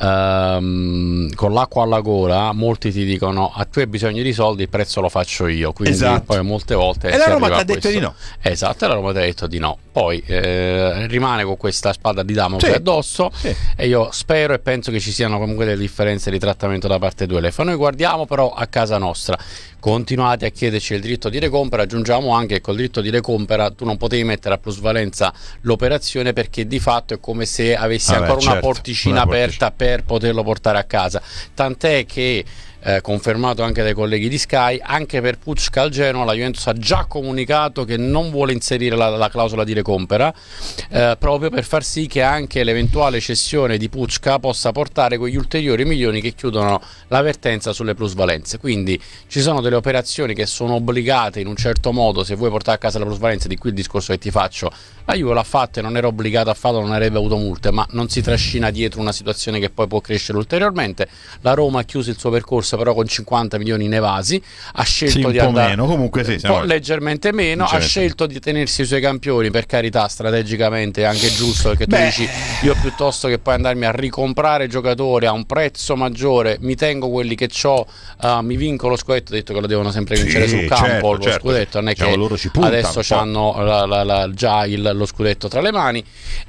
ehm, con l'acqua alla gola, molti ti dicono: a tu hai bisogno di soldi, il prezzo lo faccio io. Quindi
esatto.
Poi molte volte
e la Roma ti ha detto di no.
Esatto, e la Roma ti ha detto di no. Poi eh, rimane con questa spada di Damocle
sì.
addosso, sì. E io spero e penso che ci siano comunque delle differenze di trattamento da parte due. Le fa noi guardiamo però a casa nostra. Continuate a chiederci il diritto di recompra. Aggiungiamo anche che col diritto di recompra tu non potevi mettere a plusvalenza l'operazione, perché di fatto è come se avessi
Vabbè,
ancora
certo,
una porticina
una
aperta per poterlo portare a casa. Tant'è che Eh, confermato anche dai colleghi di Sky, anche per Pucca al Genoa la Juventus ha già comunicato che non vuole inserire la, la clausola di recompra, eh, proprio per far sì che anche l'eventuale cessione di Pucca possa portare quegli ulteriori milioni che chiudono la vertenza sulle plusvalenze. Quindi ci sono delle operazioni che sono obbligate in un certo modo. Se vuoi portare a casa la plusvalenza, di qui il discorso che ti faccio, la Juve l'ha fatta e non era obbligata a farlo, non avrebbe avuto multe, ma non si trascina dietro una situazione che poi può crescere ulteriormente. La Roma ha chiuso il suo percorso però con cinquanta milioni in evasi, ha scelto
sì, un
di
po'
andare
meno, comunque sì,
siamo... leggermente meno, ha scelto di tenersi i suoi campioni, per carità, strategicamente è anche giusto, perché tu
Beh.
dici: io piuttosto che poi andarmi a ricomprare giocatori a un prezzo maggiore, mi tengo quelli che ho, uh, mi vinco lo scudetto. Ho detto che lo devono sempre vincere
sì,
sul campo,
certo,
lo
certo.
scudetto non è
diciamo,
che
loro ci puntano,
adesso hanno la, la, la, già il, lo scudetto tra le mani,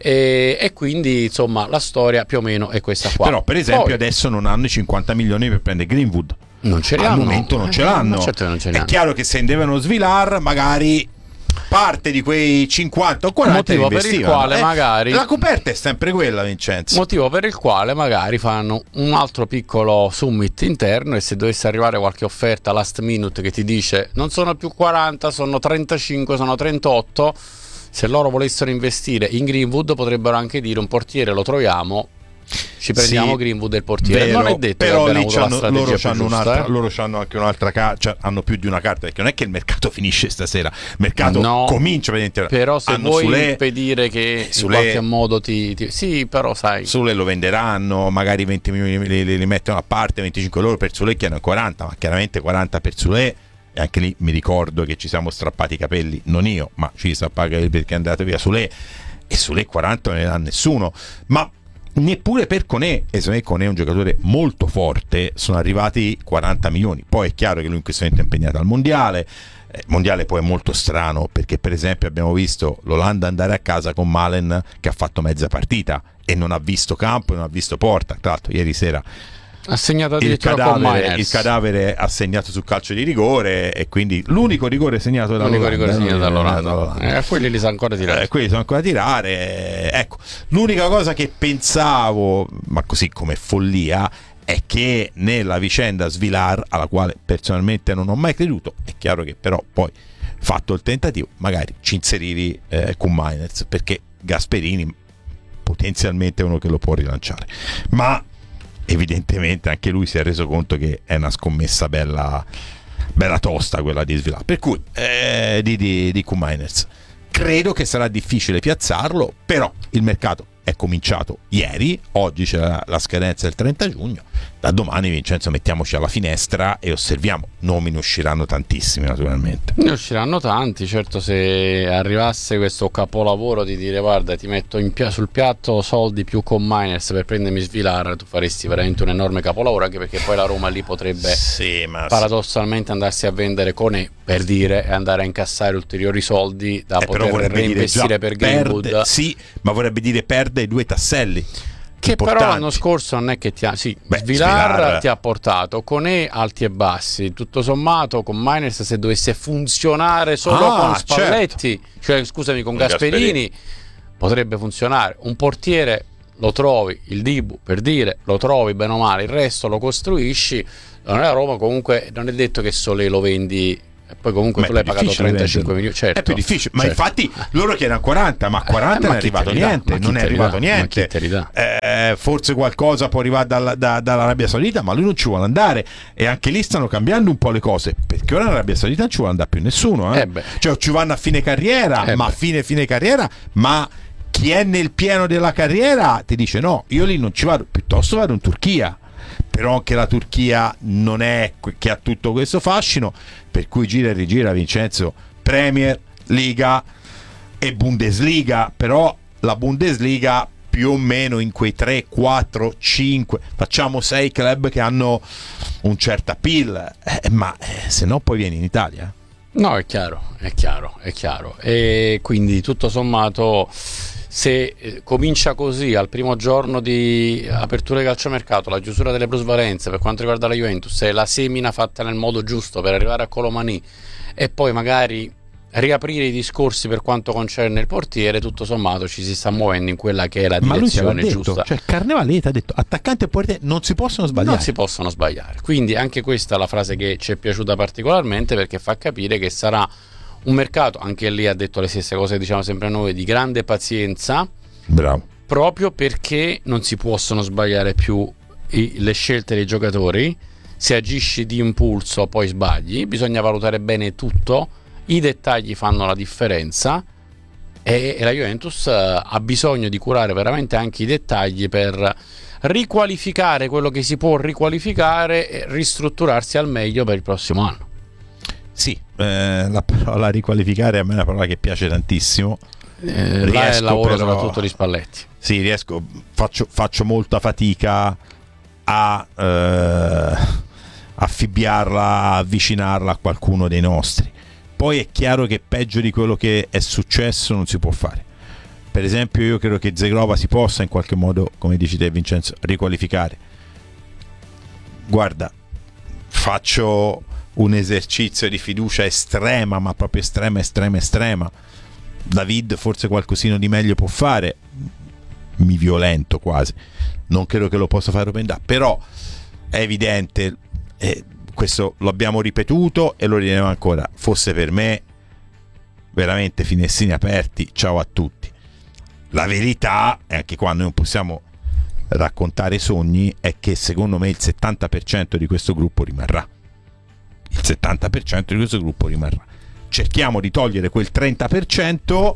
e, e quindi insomma la storia più o meno è questa qua.
Però per esempio
poi,
adesso non hanno i cinquanta milioni per prendere Greenwood.
non ce li
Al
hanno.
momento non ce
Eh,
l'hanno.
ma certo che non ce li
È
hanno.
chiaro che se devono svilar, magari parte di quei cinquanta o quaranta
Motivo per il quale
eh,
magari
la coperta è sempre quella, Vincenzo.
Motivo per il quale magari fanno un altro piccolo summit interno, e se dovesse arrivare qualche offerta last minute che ti dice non sono più quaranta, sono trentacinque, sono trentotto, se loro volessero investire in Greenwood potrebbero anche dire: un portiere lo troviamo, ci prendiamo
Sì,
Greenwood del portiere.
vero,
non è detto
però
che
lì
abbiano avuto la
c'hanno, loro,
strategia
c'hanno
più giusta,
un'altra,
eh?
loro c'hanno anche un'altra carta, cioè, hanno più di una carta, perché non è che il mercato finisce stasera, il mercato
No,
comincia praticamente.
però se
hanno
vuoi
Sule,
impedire che in
Sule-
qualche modo ti, ti sì, però sai,
Sule lo venderanno, magari venti milioni li, li, li mettono a parte, venticinque loro, per Sule chiedono quaranta, ma chiaramente quaranta per Sule. E anche lì mi ricordo che ci siamo strappati i capelli, non io, ma ci strappati i capelli perché è andato via Sule, e Sule quaranta non ne dà nessuno, ma neppure per Koné. E secondo me Koné è un giocatore molto forte, sono arrivati quaranta milioni. Poi è chiaro che lui in questo momento è impegnato al mondiale. Il mondiale poi è molto strano, perché per esempio abbiamo visto l'Olanda andare a casa con Malen che ha fatto mezza partita e non ha visto campo e non ha visto porta. Tra l'altro ieri sera
ha segnato
il
addirittura con
cadavere,
Miners.
il cadavere ha segnato sul calcio di rigore, e quindi l'unico rigore segnato
L'unico
dall'Olanda,
rigore segnato dall'Olanda.
dall'Olanda.
Eh, quelli li sa ancora tirare.
Eh, quelli sono ancora da tirare. Ecco, l'unica cosa che pensavo, ma così come follia, è che nella vicenda Svilar, alla quale personalmente non ho mai creduto, è chiaro che però poi fatto il tentativo magari ci inserivi eh, con Miners, perché Gasperini potenzialmente è uno che lo può rilanciare, ma evidentemente anche lui si è reso conto che è una scommessa bella bella tosta quella di Svilar, per cui eh, di, di, di Miners credo che sarà difficile piazzarlo, però il mercato è cominciato ieri, oggi c'è la, la scadenza del trenta giugno, Da domani, Vincenzo, mettiamoci alla finestra e osserviamo. Nomi ne usciranno tantissimi, naturalmente.
Ne usciranno tanti, certo. Se arrivasse questo capolavoro di dire guarda, ti metto in pia- sul piatto soldi più con Miners per prendermi Svilar, tu faresti veramente un enorme capolavoro, anche perché poi la Roma lì potrebbe
sì, ma
paradossalmente sì. andarsi a vendere Conè, per dire, e andare a incassare ulteriori soldi da
eh,
poter reinvestire per Greenwood.
Perde, sì, ma vorrebbe dire perde i due tasselli
che
importanti.
Però l'anno scorso non è che ti ha sì,
Beh,
Svilar,
Svilar
ti ha portato Conè alti e bassi, tutto sommato con Miners, se dovesse funzionare solo
ah,
con Spalletti,
certo.
cioè scusami con,
con
Gasperini,
Gasperini
potrebbe funzionare. Un portiere lo trovi, il Dibu per dire, lo trovi bene o male, il resto lo costruisci. Non è a Roma, comunque non è detto che Solé lo vendi e poi comunque
ma
tu l'hai pagato trentacinque milioni, certo,
è più difficile, ma
certo.
infatti loro chiedono quaranta, ma a quaranta
eh,
non è arrivato niente, non è arrivato niente, eh, forse qualcosa può arrivare dalla, da, dall'Arabia Saudita, ma lui non ci vuole andare, e anche lì stanno cambiando un po' le cose, perché ora l'Arabia Saudita non ci vuole andare più nessuno, eh? Eh cioè ci vanno a fine carriera,
eh
ma a fine fine carriera, ma chi è nel pieno della carriera ti dice no, io lì non ci vado, piuttosto vado in Turchia. Però anche la Turchia non è che ha tutto questo fascino, per cui gira e rigira, Vincenzo, Premier, Liga e Bundesliga, però la Bundesliga più o meno in quei tre, quattro, cinque, facciamo sei club che hanno un certo appeal, eh, ma eh, se no poi vieni in Italia.
No, è chiaro, è chiaro, è chiaro. E quindi tutto sommato, se eh, comincia così al primo giorno di apertura di calciomercato, la chiusura delle plusvalenze per quanto riguarda la Juventus, è la semina fatta nel modo giusto per arrivare a Colomani e poi magari riaprire i discorsi per quanto concerne il portiere, tutto sommato ci si sta muovendo in quella che è la direzione giusta.
Cioè Carnevaletti ha detto attaccante e portiere non si possono sbagliare.
Non si possono sbagliare. Quindi anche questa è la frase che ci è piaciuta particolarmente, perché fa capire che sarà un mercato, anche lì ha detto le stesse cose che diciamo sempre noi, di grande pazienza.
Bravo.
Proprio perché non si possono sbagliare più i, le scelte dei giocatori. Se agisci di impulso poi sbagli, bisogna valutare bene tutto, i dettagli fanno la differenza e, e la Juventus uh, ha bisogno di curare veramente anche i dettagli per riqualificare quello che si può riqualificare e ristrutturarsi al meglio per il prossimo anno.
Sì, eh, la parola riqualificare a me è una parola che piace tantissimo.
Eh, là è il lavoro però, soprattutto di Spalletti.
Sì, riesco, faccio, faccio molta fatica a eh, affibbiarla, a avvicinarla a qualcuno dei nostri. Poi è chiaro che peggio di quello che è successo non si può fare. Per esempio io credo che Zegrova si possa in qualche modo, come dici te Vincenzo, riqualificare. Guarda, faccio un esercizio di fiducia estrema, ma proprio estrema, estrema, estrema. David forse qualcosino di meglio può fare, mi violento quasi, non credo che lo possa fare Openda, però è evidente, eh, questo lo abbiamo ripetuto e lo ridemo ancora, fosse per me veramente finestrini aperti, ciao a tutti. La verità, e anche qua noi non possiamo raccontare sogni, è che secondo me il settanta per cento di questo gruppo rimarrà. Il settanta per cento di questo gruppo rimarrà. Cerchiamo di togliere quel trenta per cento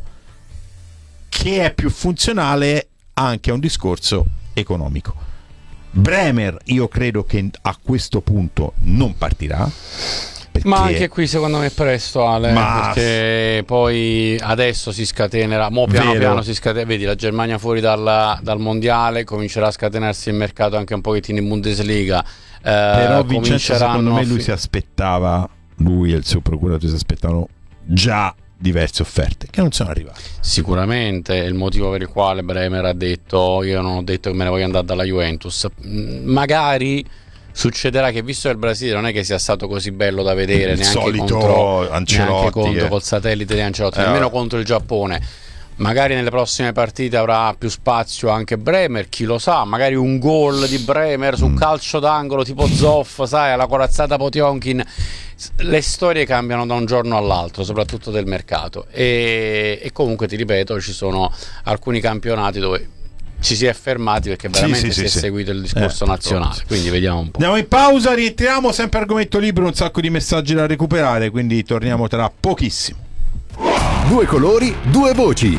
che è più funzionale anche a un discorso economico. Bremer io credo che a questo punto non partirà, perché...
ma anche qui secondo me è presto, Ale,
ma...
perché poi adesso si scatenerà, mo piano
Vero.
piano si scatena, vedi la Germania fuori dalla, dal mondiale, comincerà a scatenarsi il mercato anche un pochettino in Bundesliga.
Però
eh,
Vincenzo, secondo me lui si aspettava, lui e il suo procuratore si aspettavano già diverse offerte che non sono arrivate.
Sicuramente è il motivo per il quale Bremer ha detto io non ho detto che me ne voglio andare dalla Juventus. Magari succederà che, visto che il Brasile non è che sia stato così bello da vedere,
il
neanche
solito
contro,
Ancelotti,
neanche contro
eh.
col satellite di Ancelotti,
eh,
nemmeno contro il Giappone. Magari nelle prossime partite avrà più spazio anche Bremer, chi lo sa, magari un gol di Bremer su un calcio d'angolo tipo Zoff, sai, alla corazzata Potionkin. Le storie cambiano da un giorno all'altro, soprattutto del mercato, e, e comunque ti ripeto, ci sono alcuni campionati dove ci si è fermati perché veramente
sì, sì,
si
sì,
è seguito il discorso
eh,
nazionale,
sì.
Quindi vediamo un po'.
Andiamo in pausa, rientriamo, sempre argomento libero, un sacco di messaggi da recuperare, quindi torniamo tra pochissimo.
Due colori, due voci.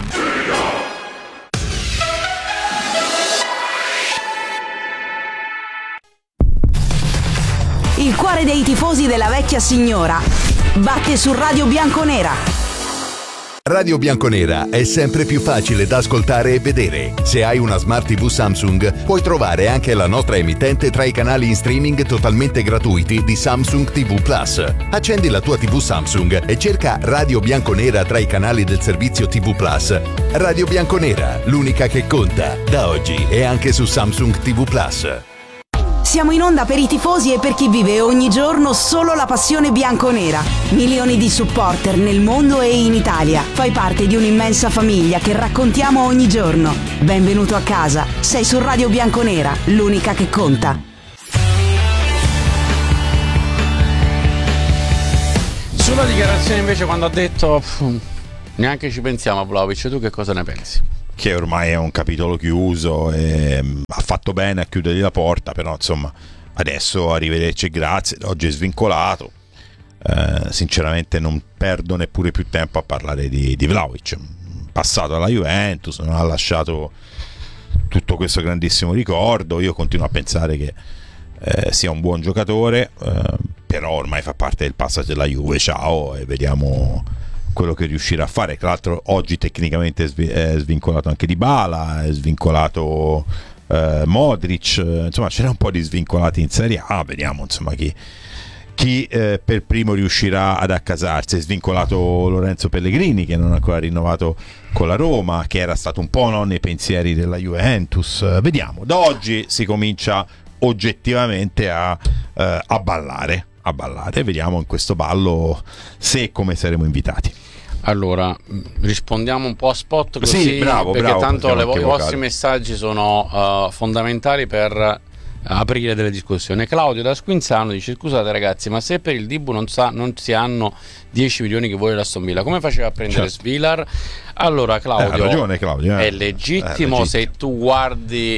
Il cuore dei tifosi della vecchia signora batte su Radio Bianconera.
Radio Bianconera è sempre più facile da ascoltare e vedere. Se hai una Smart tivù Samsung, puoi trovare anche la nostra emittente tra i canali in streaming totalmente gratuiti di Samsung tivù Plus. Accendi la tua tivù Samsung e cerca Radio Bianconera tra i canali del servizio tivù Plus. Radio Bianconera, l'unica che conta, da oggi e anche su Samsung tivù Plus.
Siamo in onda per i tifosi e per chi vive ogni giorno solo la passione bianconera. Milioni di supporter nel mondo e in Italia. Fai parte di un'immensa famiglia che raccontiamo ogni giorno. Benvenuto a casa. Sei su Radio Bianconera, l'unica che conta.
Sulla dichiarazione invece, quando ha detto pff, neanche ci pensiamo a Vlahovic, tu che cosa ne pensi?
Che ormai è un capitolo chiuso e ha fatto bene a chiudergli la porta, però insomma adesso arrivederci e grazie, oggi è svincolato. Eh, sinceramente non perdo neppure più tempo a parlare di, di Vlahovic, passato alla Juventus, non ha lasciato tutto questo grandissimo ricordo. Io continuo a pensare che eh, sia un buon giocatore, eh, però ormai fa parte del passaggio della Juve, ciao, e vediamo quello che riuscirà a fare. Tra l'altro oggi tecnicamente è svincolato anche Dybala, è svincolato eh, Modric, insomma c'era un po' di svincolati in Serie A, vediamo insomma chi, chi eh, per primo riuscirà ad accasarsi. È svincolato Lorenzo Pellegrini, che non ha ancora rinnovato con la Roma, che era stato un po' no, nei pensieri della Juventus. Vediamo, da oggi si comincia oggettivamente a, eh, a ballare a ballare, vediamo in questo ballo se e come saremo invitati.
Allora, rispondiamo un po' a spot così,
sì, bravo,
perché
bravo,
tanto le vo- i vostri
vocale.
messaggi sono uh, fondamentali per aprire delle discussioni. Claudio da Squinzano dice: scusate ragazzi, ma se per il Dibu non, sa, non si hanno dieci milioni che vuole l'Aston Villa, come faceva a prendere certo. Svilar? Allora Claudio,
eh, ha ragione, Claudio eh.
è legittimo,
è legittimo
se tu guardi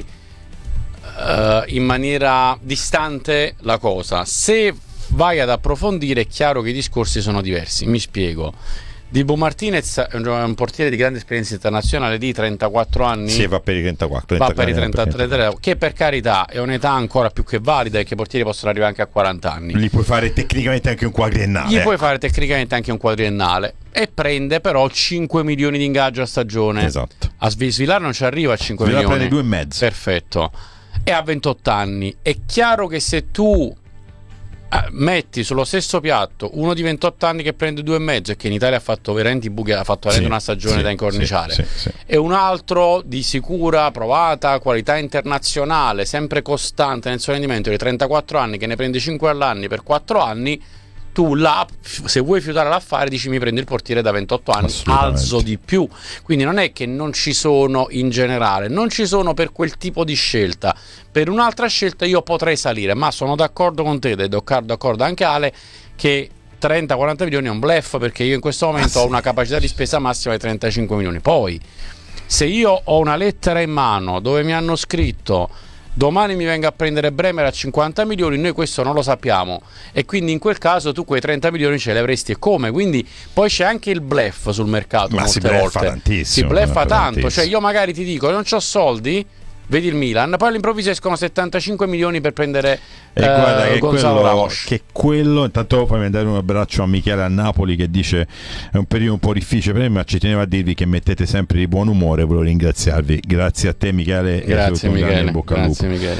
uh, in maniera distante la cosa. Se vai ad approfondire è chiaro che i discorsi sono diversi. Mi spiego. Dibu Martinez è un portiere di grande esperienza internazionale di trentaquattro anni.
Sì, va per i trentaquattro.
Va per i trentatré, che per carità è un'età ancora più che valida, e che i portieri possono arrivare anche a quaranta anni.
Gli puoi fare tecnicamente anche un quadriennale.
Gli puoi fare tecnicamente anche un quadriennale. E prende però cinque milioni di ingaggio a stagione.
Esatto.
A Svilar non ci arriva a cinque
Svilar
milioni.
prende due e mezzo.
Perfetto. E ha ventotto anni. È chiaro che se tu metti sullo stesso piatto uno di ventotto anni che prende due e mezzo e che in Italia ha fatto veramente buchi, ha fatto veramente sì, una stagione sì, da incorniciare, sì, sì, sì. e un altro di sicura, provata qualità internazionale, sempre costante nel suo rendimento, di trentaquattro anni che ne prende cinque all'anno per quattro anni, tu là, se vuoi fiutare l'affare, dici mi prendo il portiere da ventotto anni, alzo di più. Quindi non è che non ci sono in generale, non ci sono per quel tipo di scelta. Per un'altra scelta io potrei salire, ma sono d'accordo con te, ed è d'accordo anche Ale, che trenta quaranta milioni è un bluff, perché io in questo momento ah, sì. ho una capacità di spesa massima di trentacinque milioni. Poi, se io ho una lettera in mano dove mi hanno scritto domani mi venga a prendere Bremer a cinquanta milioni, noi questo non lo sappiamo, e quindi in quel caso tu quei trenta milioni ce li avresti, e come? Quindi poi c'è anche il bluff sul mercato.
Ma
molte
si bleffa
volte
tantissimo,
si bleffa tanto,
tantissimo.
Cioè io magari ti dico non c'ho soldi, vedi il Milan, poi all'improvviso escono settantacinque milioni per prendere
e eh, guarda che
Gonzalo
quello,
Ramos.
Che quello, intanto puoi mandare un abbraccio a Michele a Napoli, che dice è un periodo un po' difficile per me, ma ci tenevo a dirvi che mettete sempre di buon umore, volevo ringraziarvi. Grazie a te Michele.
Grazie Michele,
bocca
grazie Michele.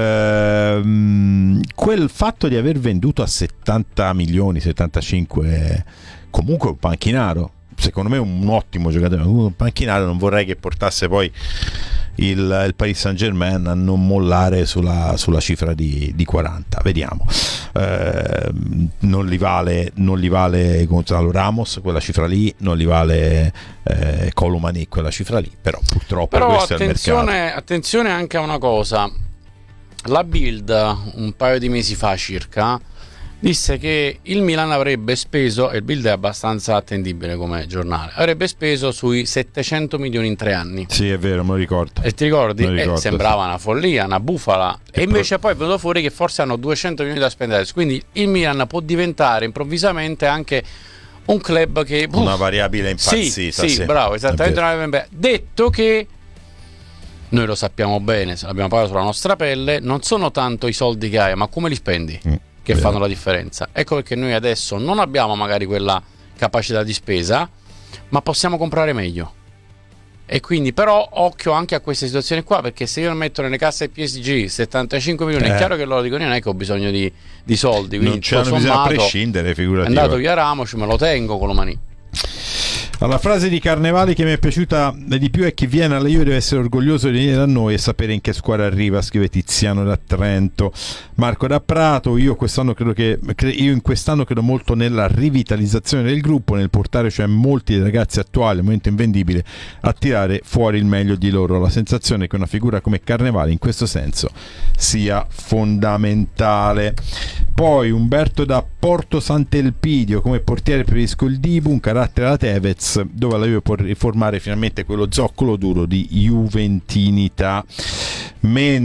Ehm, quel fatto di aver venduto a settanta milioni, settantacinque, comunque un panchinaro, secondo me un ottimo giocatore, un panchinaro, non vorrei che portasse poi il, il Paris Saint-Germain a non mollare sulla, sulla cifra di, di quaranta. Vediamo. Eh, non li vale non li vale Gonzalo Ramos quella cifra lì, non li vale eh, Colomani quella cifra lì, però purtroppo
però
questo
attenzione,
è il mercato.
Attenzione anche a una cosa. La Bild un paio di mesi fa circa disse che il Milan avrebbe speso, e il Bild è abbastanza attendibile come giornale, avrebbe speso sui settecento milioni in tre anni.
Sì, è vero, me lo ricordo.
E ti ricordi?
ricordo,
eh, sembrava
sì.
una follia, una bufala. E, e invece pro... poi è venuto fuori che forse hanno duecento milioni da spendere. Quindi il Milan può diventare improvvisamente anche un club che...
Una uff, variabile impazzita.
Sì, sì, sì, bravo, esattamente. Detto che noi lo sappiamo bene, se l'abbiamo pagato sulla nostra pelle, non sono tanto i soldi che hai, ma come li spendi.
Mm.
che
Vero.
fanno la differenza. Ecco perché noi adesso non abbiamo magari quella capacità di spesa, ma possiamo comprare meglio. E quindi però occhio anche a queste situazioni qua, perché se io metto nelle casse P S G settantacinque milioni,
Eh.
è chiaro che loro dicono non è che ho bisogno di, di soldi, quindi
Non c'hanno
tutto
bisogno a
sommato,
prescindere,
è
figurativa.
andato via Ramos, me lo tengo con lo mani.
La frase di Carnevali che mi è piaciuta di più è: chi viene alla Juve deve essere orgoglioso di venire da noi e sapere in che squadra arriva, scrive Tiziano da Trento. Marco da Prato: io quest'anno credo che cre- io in quest'anno credo molto nella rivitalizzazione del gruppo, nel portare cioè molti dei ragazzi attuali al momento invendibile a tirare fuori il meglio di loro. La sensazione è che una figura come Carnevali in questo senso sia fondamentale. Poi Umberto da Porto Sant'Elpidio: come portiere preferisco il Dibu, un carattere alla Tevez, dove la Juve può riformare finalmente quello zoccolo duro di juventinità. Men-